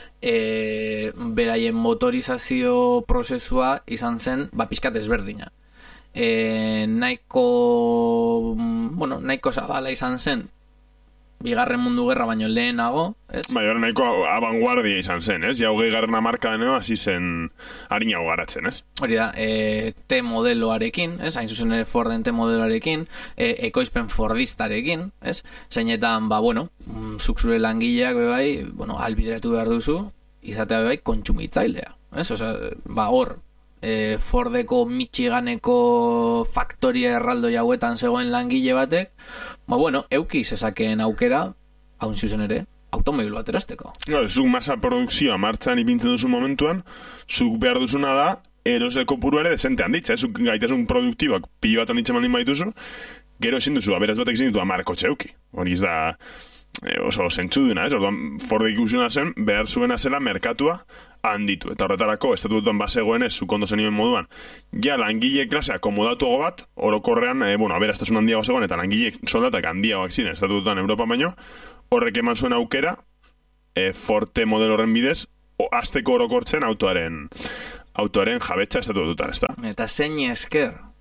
e, beraien motorizazio prozesua izan zen, ba, pixkat ezberdina. E, nahiko, bueno, nahiko zabala izan zen, bigarren mundu gerra baino lehenago, ez? Bai, hori nahiko abanguardia izan zen, ez? Ja, hogei garren amarka deneo, hasi zen harina garatzen, ez? Hori da, e, T modeloarekin, ez? Hain zuzen ere Forden T modeloarekin, e, ekoizpen fordistarekin, ez? Zeinetan, ba, bueno, zuk zure langileak, bai, bueno, albideratu behar duzu, izatea, bai, kontsumitzailea, ez? Osa, ba, hor, e, Fordeko Michiganeko faktoria erraldo jauetan zegoen langile batek, ba bueno, euki zezakeen aukera, haun zuzen ere, automobil bat erosteko. No, zuk masa produkzioa martxan ipintzen duzu momentuan, zuk behar duzuna da, eroseko puru ere desente handitza, zuk gaitasun produktiboak pilo bat handitzen mandin baituzu, gero ezin duzu, aberaz batek ezin ditu amar kotxe euki. Hori da, oso zentzuduna, ez? Orduan, Ford ikusuna zen, behar zuena zela merkatua handitu. Eta horretarako, estatutuan basegoen ez, zukondo zenioen moduan, ja langile klasea komodatuago bat, orokorrean, e, bueno, aberaztasun handiago zegoen, eta langile soldatak handiagoak ziren, estatutuan Europa baino, horrek eman zuen aukera, e, Forte modelo horren bidez, azteko orokortzen autoaren autoaren jabetza estatututan, ez da? Eta zein esker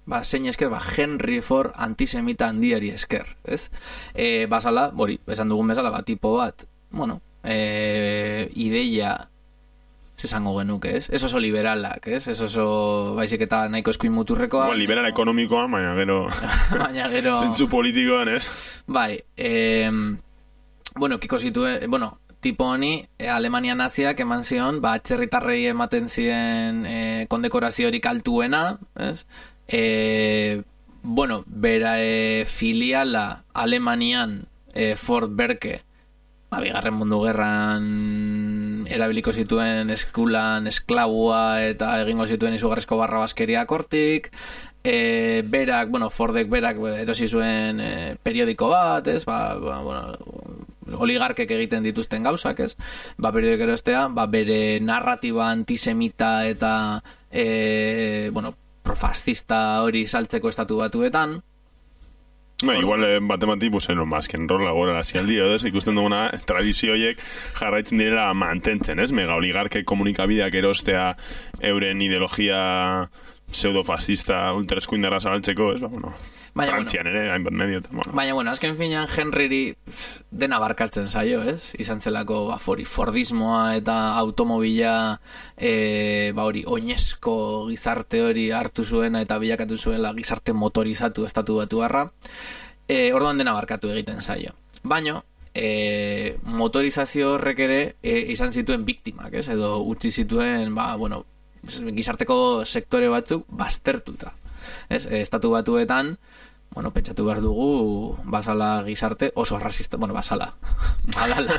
ba, zein esker, ba, Henry Ford antisemita handiari esker, ez? E, basala, hori, esan dugun bezala, ba, tipo bat, bueno, e, ideia, esango genuke, ez? Ez oso liberalak, ez? Ez oso, baizik eta nahiko eskuin muturrekoa. Bueno, liberal ekonomikoa, baina gero... baina gero... zentzu politikoan, ez? Bai, e, bueno, kiko zituen, bueno, tipo honi, e, Alemania naziak eman zion, ba, atzerritarrei ematen ziren e, kondekoraziorik altuena, ez? E, bueno, bera e, filiala Alemanian e, Ford Berke, ba, bigarren mundu gerran erabiliko zituen eskulan esklabua eta egingo zituen izugarrizko barrabaskeria kortik, e, berak, bueno, Fordek berak erosi zuen e, periodiko bat, ez, ba, ba, bueno, oligarkek egiten dituzten gauzak, ez, ba, periodiko erostea, ba, bere narratiba antisemita eta e, bueno, profascista hori saltzeko estatu batuetan. Ba, igual eh, batemati, pues, eno, mazken rola gora lazialdi, ez? Ikusten duguna tradizioiek jarraitzen direla mantentzen, ez? Mega oligarke komunikabideak erostea euren ideologia pseudo-fascista ultraeskuindarra zabaltzeko, ez? Ba, bueno, baina, Frantzian bueno, ere, hainbat medio. Bueno. Baina, bueno, azken finean Henryri dena barkatzen zaio, ez? Izan zelako, ba, fori, Fordismoa eta automobila, e, ba, hori, oinezko gizarte hori hartu zuena eta bilakatu zuela gizarte motorizatu estatu batuarra. E, orduan dena barkatu egiten zaio. Baina, e, motorizazio horrek ere e, izan zituen biktimak, ez? Edo utzi zituen, ba, bueno, gizarteko sektore batzuk baztertuta. Ez, estatu batuetan, bueno, pentsatu behar dugu, basala gizarte oso rasista, bueno, basala. Alala.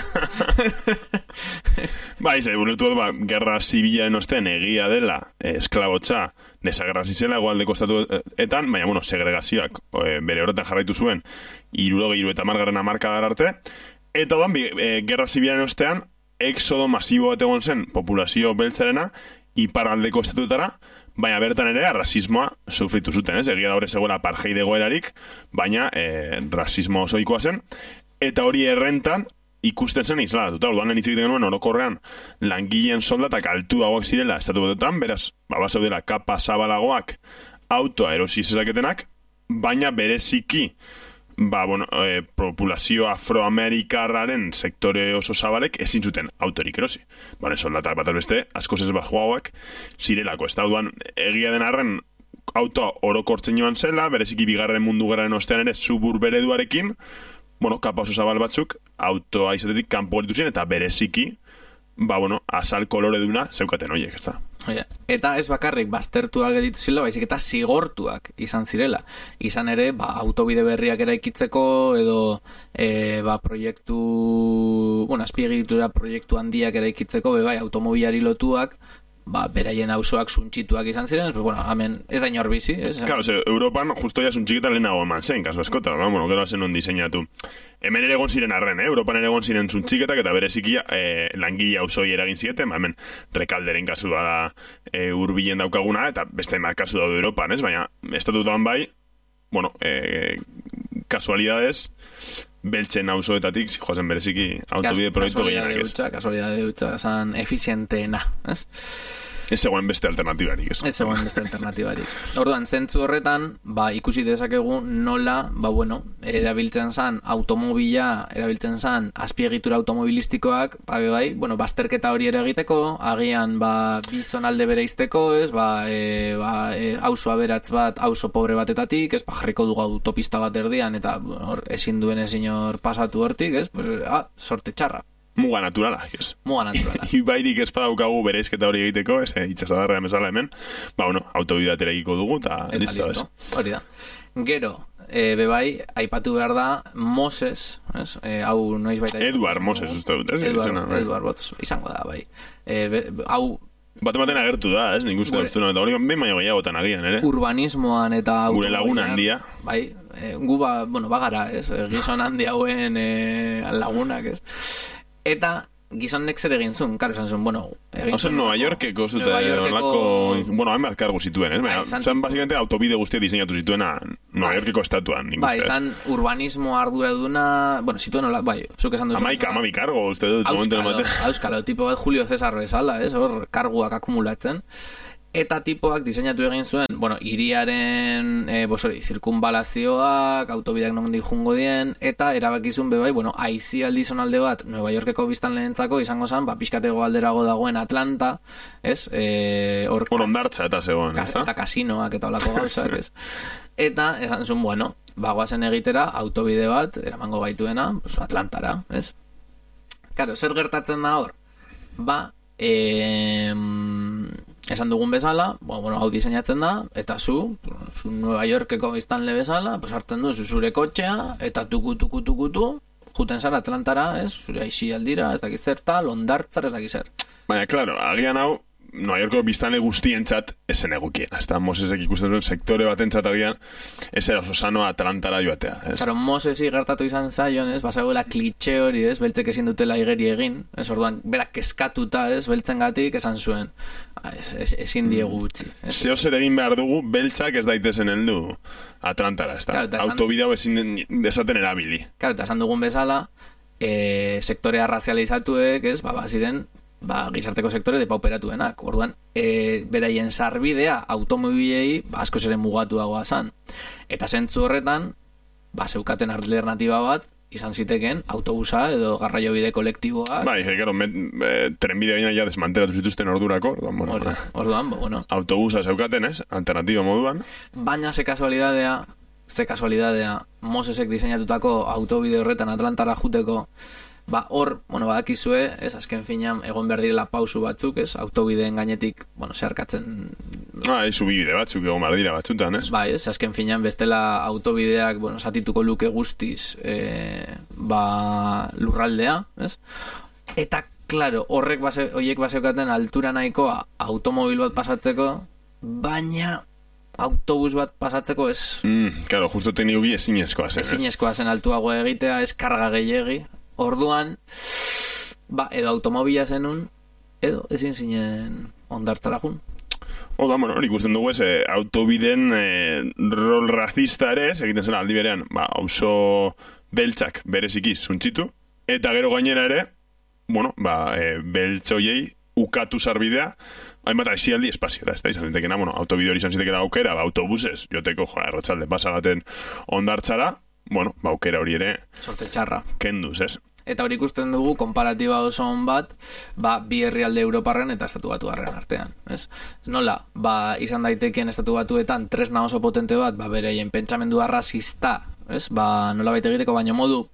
Ba, izai, ulertu bat, ba, gerra zibilaren ostean egia dela, eh, esklabotza, desagerrasi zela egualdeko estatuetan, baina, bueno, segregazioak eh, bere horretan jarraitu zuen, hirurogei hiru eta margarren hamarkadar arte, eta odan, eh, gerra zibilaren ostean, exodo masibo bat egon zen populazio beltzarena, iparraldeko estatuetara, baina bertan ere rasismoa sufritu zuten, ez? Egia da hori zegoela apartheid egoerarik, baina eh, rasismo osoikoa zen, eta hori errentan ikusten zen isladatuta. Orduan hitz egiten genuen orokorrean langileen soldatak altuagoak zirela estatu batuetan, beraz, ba, zaudela kapa zabalagoak autoa erosi zezaketenak, baina bereziki ba, bueno, eh, populazio afroamerikarraren sektore oso zabalek ezin zuten autorik erosi. Bale, soldatak bat albeste, asko ez bat joagoak zirelako. Ez da, duan, egia den arren autoa orokortzen joan zela, bereziki bigarren mundu gerraren ostean ere suburbereduarekin, bueno, kapa oso zabal batzuk, autoa izatetik kanpo geritu ziren, eta bereziki, ba, bueno, azal koloreduna zeukaten horiek, ez da. Oia, eta ez bakarrik baztertuak editu zila, baizik eta zigortuak izan zirela. Izan ere, ba, autobide berriak eraikitzeko edo e, ba, proiektu, bueno, azpiegitura proiektu handiak eraikitzeko, be bai, automobilari lotuak, ba, beraien auzoak suntxituak izan ziren, pues, bueno, hemen ez da inor bizi, ez? Claro, ze, Europan justo ya suntxiketa lehenago eman zen, kasu eskota, no? Bueno, gero zen non diseinatu. Hemen ere egon ziren arren, eh? Europan ere egon ziren suntxiketak eta berezikia eh, langile auzoi eragin zieten, ba, hemen rekalderen kasua da eh, urbilen daukaguna, eta beste emat kasu daude Europan, ez? Baina, estatutuan bai, bueno, eh, kasualidades, beltzen auzoetatik, joazen bereziki autobide proiektu gehienak, ez? Kasualidade dutxa, esan efizienteena, ez? Ez zegoen beste alternatibarik, ez? Ez zegoen beste alternatibarik. Orduan, zentzu horretan, ba, ikusi dezakegu nola, ba, bueno, erabiltzen zan automobila, erabiltzen zan azpiegitura automobilistikoak, ba, bai, bueno, bazterketa hori ere egiteko, agian, ba, bizonalde bereizteko, ez, ba, e, ba, e, auzo aberatz bat, auzo pobre batetatik, ez, ba, jarriko dugu autopista bat erdian, eta, bueno, hor, ezin duen ezin hor pasatu hortik, ez, pues, ah, sorte txarra. Muga naturala, ez? Muga naturala. Ibairik ez badaukagu bereizketa hori egiteko, ez, itxasadarra emezala hemen, ba, bueno, autobideatera egiko dugu, eta listo, ez. Hori da. Gero, e, bebai, aipatu behar da, Moses, ez? E, hau noiz baita... Eduard Moses, uste dut, ez? Eduard, Eduard Botos, izango da, bai. E, be, hau... Bate baten agertu da, ez? Nik uste dut, eta hori behin baino gehiagotan agian, ere? Urbanismoan eta... Gure lagun handia. Bai, e, gu ba, bueno, bagara, ez? Gizon handi hauen e, lagunak, ez? Eta gizonek zer egin zuen, karo esan zuen, bueno... Oso, Nueva Yorkeko zute, orlako... Bueno, hainbat kargu zituen, ez? Baina, zan, basikamente, autobide guztia diseinatu zituena Nueva Yorkeko estatuan, nik uste. Bai, zan urbanismo arduraduna... Bueno, zituen hola, bai, zuk esan duzu... Amaika, amabi kargo, uste dut, momentu emate. Auskalo, tipo bat Julio Cesar bezala, ez? Hor, karguak akumulatzen. Eta tipoak diseinatu egin zuen, bueno, hiriaren e, bosori, zirkunbalazioak, autobideak nondik jungo dien, eta erabakizun bebai, bueno, aizialdi zonalde bat, Nueva Yorkeko biztan lehentzako, izango zen, ba, pixkatego alderago dagoen Atlanta, ez? E, or, Hor ondartza eta zegoen, ez da? Eta kasinoak eta olako gauzak, ez? Eta, esan zuen, bueno, bagoazen egitera, autobide bat, eramango gaituena, pues, Atlantara, ez? Karo, zer gertatzen da hor? Ba, eee... esan dugun bezala, bueno, hau diseinatzen da, eta zu, zu Nueva Yorkeko biztanle bezala, pues hartzen duzu zure kotxea, eta tuku, tuku, tuku, tu, juten zara Atlantara, ez, zure aixi aldira, ez dakiz zerta, londartzar, ez dakiz zer. Baina, klaro, agian hau, Nueva Yorkeko biztanle guztientzat esen egukien. Hasta Mosesek ikusten zuen sektore batentzat agian, ez era oso sano Atlantara joatea. Ez? Claro, Mosesi gertatu izan zaion, ez, basagoela klitxe hori, ez, beltzek ezin dutela igeri egin, ez, orduan, berak keskatuta, ez, beltzengatik esan zuen, ez, ez, ezin diegu utzi. Zeo zer egin behar dugu, beltzak ez daitezen heldu Atlantara, ez da? Claro, autobidea ezin desaten erabili. Claro, eta esan dugun bezala, e, sektorea razializatuek, ez, ba, baziren, ba, gizarteko sektore depauperatuenak. Orduan, e, beraien sarbidea automobilei ba, asko zeren mugatuagoa zan. Eta zentzu horretan, ba, zeukaten alternatiba bat, izan ziteken autobusa edo garraiobide kolektiboak. Bai, gero, e, trenbidea gina ja desmantelatu zituzten ordurako. Orduan, bueno, Or, orduan, bueno. Autobusa zeukaten, ez? Alternatiba moduan. Baina ze kasualidadea, ze kasualidadea, Mosesek diseinatutako autobide horretan Atlantara juteko, ba, hor, bueno, badakizue, ez, azken finean, egon behar direla pausu batzuk, ez, autobideen gainetik, bueno, zeharkatzen... Ah, izu bibide batzuk egon behar dira batzutan, ez? Bai, ez, azken finean, bestela autobideak, bueno, satituko luke guztiz, e, ba, lurraldea, ez? Eta, klaro, horrek base, oiek baseukaten altura nahikoa automobil bat pasatzeko, baina autobus bat pasatzeko ez... Mm, claro, justo teknikoki ezinezkoa zen, ez? Ezinezkoa zen altuagoa egitea, ez karga gehiegi. Orduan, ba, edo automobila zenun, edo ezin zinen ondartzara jun. Oda, bueno, hori ikusten dugu ez, eh, autobiden eh, rol racista ere, ez, egiten zen aldi berean, ba, auzo beltzak berezikiz zuntzitu, eta gero gainera ere, bueno, ba, e, beltzoiei ukatu sarbidea, hainbat aizialdi espaziora, ez da, izan zitekena, bueno, autobide hori izan zitekena aukera, ba, autobuses, joteko, joa, erratxalde pasagaten ondartzara, bueno, ba, aukera hori ere... Sorte txarra. Kenduz, ez? Eta hori ikusten dugu, konparatiba oso on bat, ba, bi herrialde Europarren eta estatu batuarren artean, ez? Nola, ba, izan daitekien estatu batuetan tresna oso potente bat, ba, bereien pentsamendua rasista, ez? Ba, nola baita egiteko, baino modu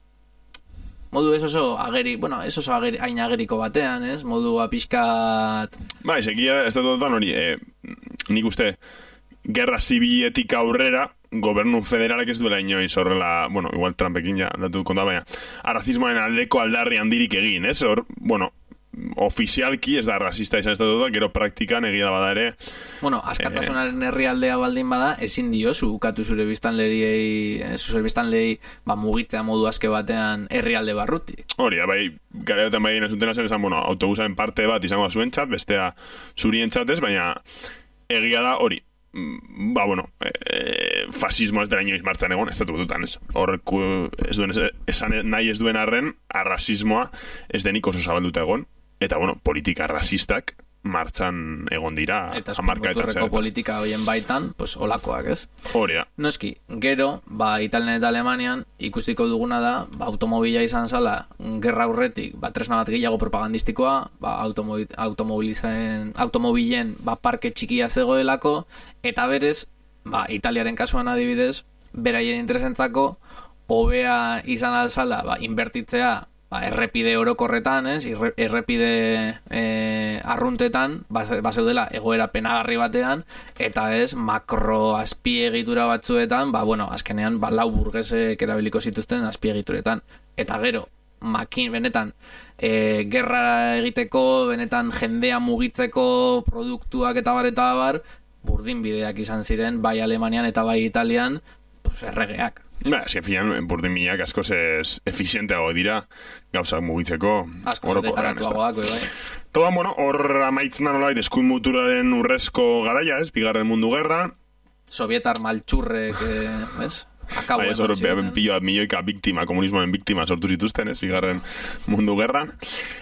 modu ez oso ageri, bueno, ez oso ageri, hain ageriko batean, ez? Modu apiskat... Ba, ezekia, estatu batuetan hori, e, nik uste, gerra zibiletik aurrera, gobernu federalek ez duela inoiz horrela, bueno, igual Trumpekin ja datu konta, baina arrazismoaren aldeko aldarri handirik egin, ez? Hor, bueno, ofizialki ez da rasista izan ez dut, gero praktikan egia bada ere... Bueno, askatasunaren herrialdea baldin bada, ezin diozu ukatu zure biztanleriei, zure biztanlei, ba, mugitzea modu aske batean herrialde barrutik. Hori, bai, garaiotan bai inazuten esan, esan, bueno, autobusaren parte bat izango zuen txat, bestea zurien txatez, baina egia da hori. Ba, bueno, e, fasismo ez dela inoiz martzan egon, ez dut dutan, ez? Horrek ez duen, esan nahi ez duen arren, arrasismoa ez denik oso zabalduta egon, eta, bueno, politika rasistak martzan egon dira. Eta eskuin politika hoien baitan, pues, olakoak, ez? Hori da. Noski, gero, ba, Italian eta Alemanian ikusiko duguna da, ba, automobila izan zala, gerra aurretik, ba, tresna bat gehiago propagandistikoa, ba, automobil, automobilizen, automobilen, ba, parke txikia zegoelako, eta berez, ba, Italiaren kasuan adibidez, beraien interesentzako, hobea izan alzala, ba, inbertitzea, ba, errepide orokorretan, ez? Errepide e, arruntetan, bazeudela egoera penagarri batean, eta ez, makro azpiegitura batzuetan, ba, bueno, azkenean, ba, lau burgesek erabiliko zituzten azpiegituretan. Eta gero, makin, benetan, e, gerra egiteko, benetan jendea mugitzeko produktuak eta bar eta bar, burdin bideak izan ziren, bai Alemanian eta bai Italian, pues, erregeak. Ba, eski, finan, burdin minak asko ez efizienteago dira gauzak mugitzeko. Asko zure jaratuagoak, bai. Toda, bueno, hor amaitzen da nolait eskuin muturaren urrezko garaia, ez? Bigarren mundu gerra. Sovietar maltxurrek, eh, ez? Akabo bai, hor, pilloa milioika biktima, komunismoen biktima sortu zituzten, ez, bigarren mundu gerran.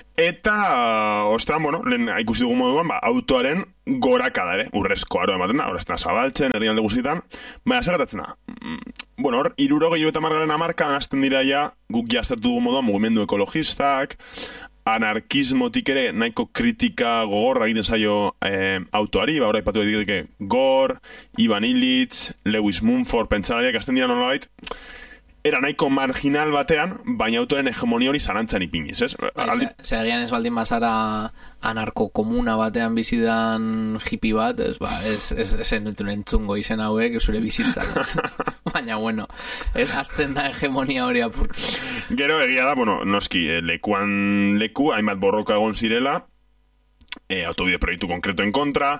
Eta, ostean, bueno, lehen ikusi dugu moduan, ba, autoaren gorakada ere, urrezko aro ematen da, horrezten da zabaltzen, herrialde guztietan, baina segatatzen da. Bueno, hor, irurogei eta margaren amarkan hasten dira ja, guk jaztertu dugu moduan, mugimendu ekologistak, anarkismotik ere nahiko kritika gogorra egiten zaio eh, autoari, ba, hori aipatu edik Gore, Ivan Illich, Lewis Mumford, pentsalariak hasten dira nolabait, era nahiko marginal batean, baina autoren hegemonia hori zalantzan ipiniz, ez? Aldi... Segian ez baldin bazara anarko-komuna batean bizidan hippie bat, ez, ba, ez, ez, ez enutun entzungo izen hauek, zure bizitzan. Baina, bueno, ez azten da hegemonia hori apurtu. Gero egia da, bueno, noski, lekuan leku, hainbat borroka egon zirela, e, autobide proiektu konkretoen kontra,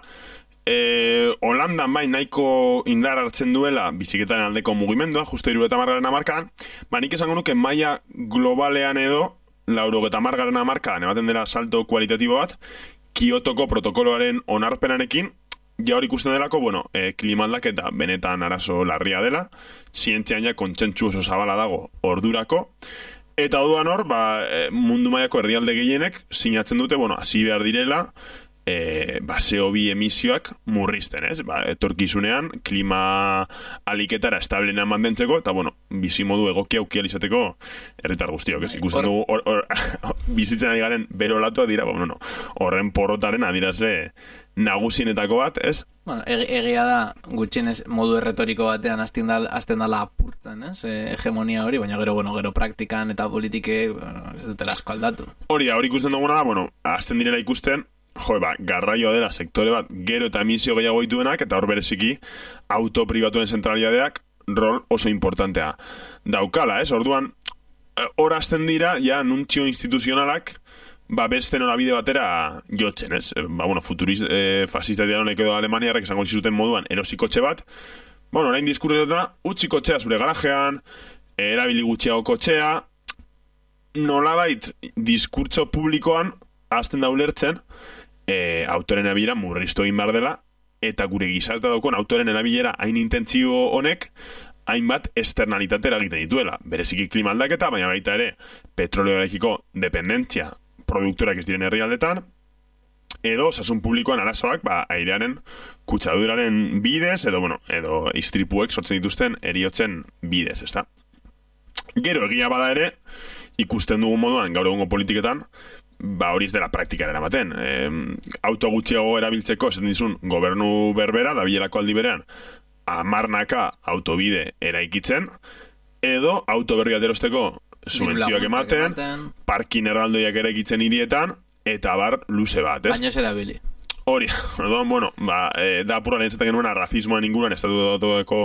E, Holandan bai nahiko indar hartzen duela biziketaren aldeko mugimendua, justo hiru eta margaren amarkadan, ba nik esango nuke maila globalean edo, lauro eta margaren amarkadan, ematen dela salto kualitatibo bat, Kiotoko protokoloaren onarpenarekin, ja hor ikusten delako, bueno, e, klimaldaketa benetan arazo larria dela, zientzian ja kontsentsu oso zabala dago ordurako, eta orduan hor, ba, mundu mailako herrialde gehienek sinatzen dute, bueno, hasi behar direla, E, ba, C O bi emisioak murrizten, ez? Ba, etorkizunean, klima aliketara establenean mantentzeko, eta, bueno, bizimodu egokia ukial izateko herritar guztiok, ez? Ikusten dugu, or, or, bizitzen ari garen berolatua dira, ba, bueno, no, horren porrotaren adirazle nagusienetako bat, ez? Bueno, egia da, gutxienez modu erretoriko batean hasten dala apurtzen, ez? E, hegemonia hori, baina gero, bueno, gero praktikan eta politike bueno, ez dutela asko aldatu. Hori da, hori ikusten duguna da, bueno, hasten direla ikusten, jo, ba, garraioa dela sektore bat gero eta emisio gehiago dituenak, eta hor bereziki auto pribatuen zentralidadeak rol oso importantea daukala, ez? Orduan, hor hasten dira, ja, nuntzio instituzionalak, ba, beste norabide batera jotzen, ez? Ba, bueno, futuriz, eh, fascista diaronek edo Alemaniarrek esango zizuten moduan erosikotxe bat, bueno, orain diskurretan da, utzi kotxea zure garajean, erabili gutxiago kotxea, nolabait diskurtso publikoan hasten da ulertzen, E, autoren erabilera murriztu egin behar dela, eta gure gizartea daukon autoren erabilera hain intentzio honek, hainbat externalitate eragiten dituela. Bereziki klima aldaketa, baina baita ere petroleoarekiko dependentzia produktorak ez diren herrialdetan, edo osasun publikoan arazoak, ba, airearen kutsaduraren bidez, edo, bueno, edo istripuek sortzen dituzten eriotzen bidez, ezta? Gero egia bada ere, ikusten dugun moduan gaur egungo politiketan, ba hori ez dela praktikaren ematen. E, auto gutxiago erabiltzeko esaten dizun gobernu berbera, da bilerako aldi berean, amarnaka autobide eraikitzen, edo auto berri aterosteko subentzioak ematen, parkin erraldoiak eraikitzen hirietan, eta bar luze bat, ez? Baina ez erabili. Hori, orduan, bueno, ba, e, da apura lehen zaten genuen arrazismoan inguruan, estatu datueko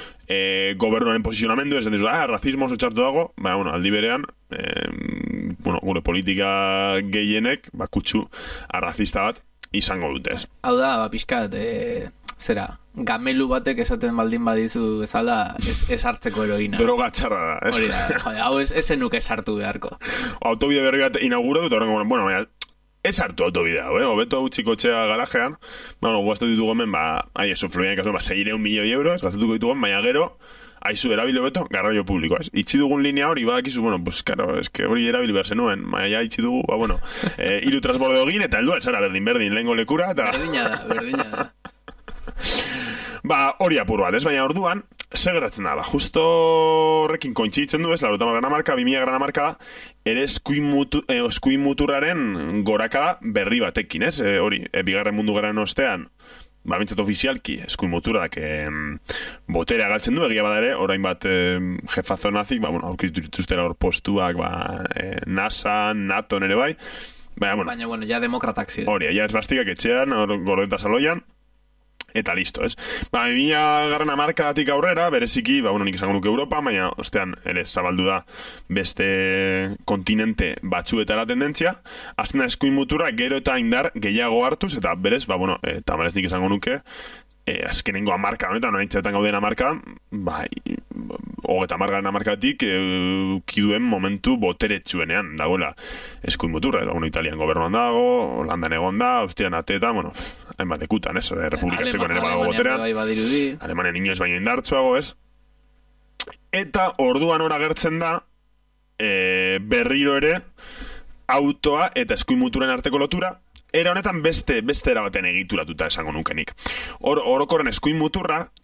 e, gobernuaren posizionamendu, esan dizu, ah, razismo oso txartu dago, baina, bueno, aldi berean, e, bueno, gure politika gehienek, bakutsu arrazista bat izango dute, ez? Hau da, ba, pixkat, e, zera, gamelu batek esaten baldin badizu bezala, ez, ez hartzeko heroina. Droga txarra da, ez? Hori da, jode, hau ez, ez zenuk ez hartu beharko. Autobide berri bat inauguratu, eta horrengo, bueno, baina, ez hartu autobidea, eh? Obeto utzi kotxea garajean, bueno, guaztu ditugu hemen, ba, ai, eso, fluian kasu, ba, seireun milioi euros, gaztutuko ditugu, baina gero, aizu, erabili beto, garraio publikoa, ez? Itzi dugun linea hori, badakizu, bueno, pues, karo, es que hori erabili behar zenuen, baina ja, itzi dugu, ba, bueno, eh, iru transbordo egin, eta helduan, zara, berdin, berdin, lehengo lekura, eta... Berdina da, berdina da. Ba, hori apur bat, ez? Baina orduan, segeratzen da, ba, justo horrekin kointzitzen du, ez, larota margana marka, bimila grana marka da, ere eskuin, mutu, eh, eskuin muturraren gorakada berri batekin, ez? E, hori, e, bigarren mundu garen ostean, ba, bintzat ofizialki, eskuin muturrak eh, boterea galtzen du, egia badare, orain bat eh, jefazo nazik, ba, bueno, aurkitu dituztera hor postuak, ba, eh, NASA, NATO nere bai, baina, bueno, baina, bueno, ja demokratak ziren. Hori, ja esbastikak etxean, hor gordeta saloian, eta listo, ez? Ba, mila garren amarkadatik aurrera, bereziki, ba, bueno, nik esango nuke Europa, baina, ostean, ere, zabaldu da beste kontinente batzuetara tendentzia, azten da eskuin muturra gero eta indar gehiago hartuz, eta berez, ba, bueno, e, tamalez nik esango nuke, e, azkenengo amarka honetan, noa intzetan gauden amarka, ba, hogeta amargaren amarkatik, e, kiduen momentu boteretsuenean, dagoela, eskuin muturra, bueno, Italian gobernuan dago, Holandan egon da, Austrian ateta, bueno, hainbat ekutan, ez? Republikatzeko nire badago boterean. Alemanian bai badirudi. Alemanian inoez baino indartzuago, ez? Eta orduan hor agertzen da e, berriro ere autoa eta eskuin muturren arteko lotura, era honetan beste beste era baten egituratuta esango nukenik. Hor orokorren eskuin muturra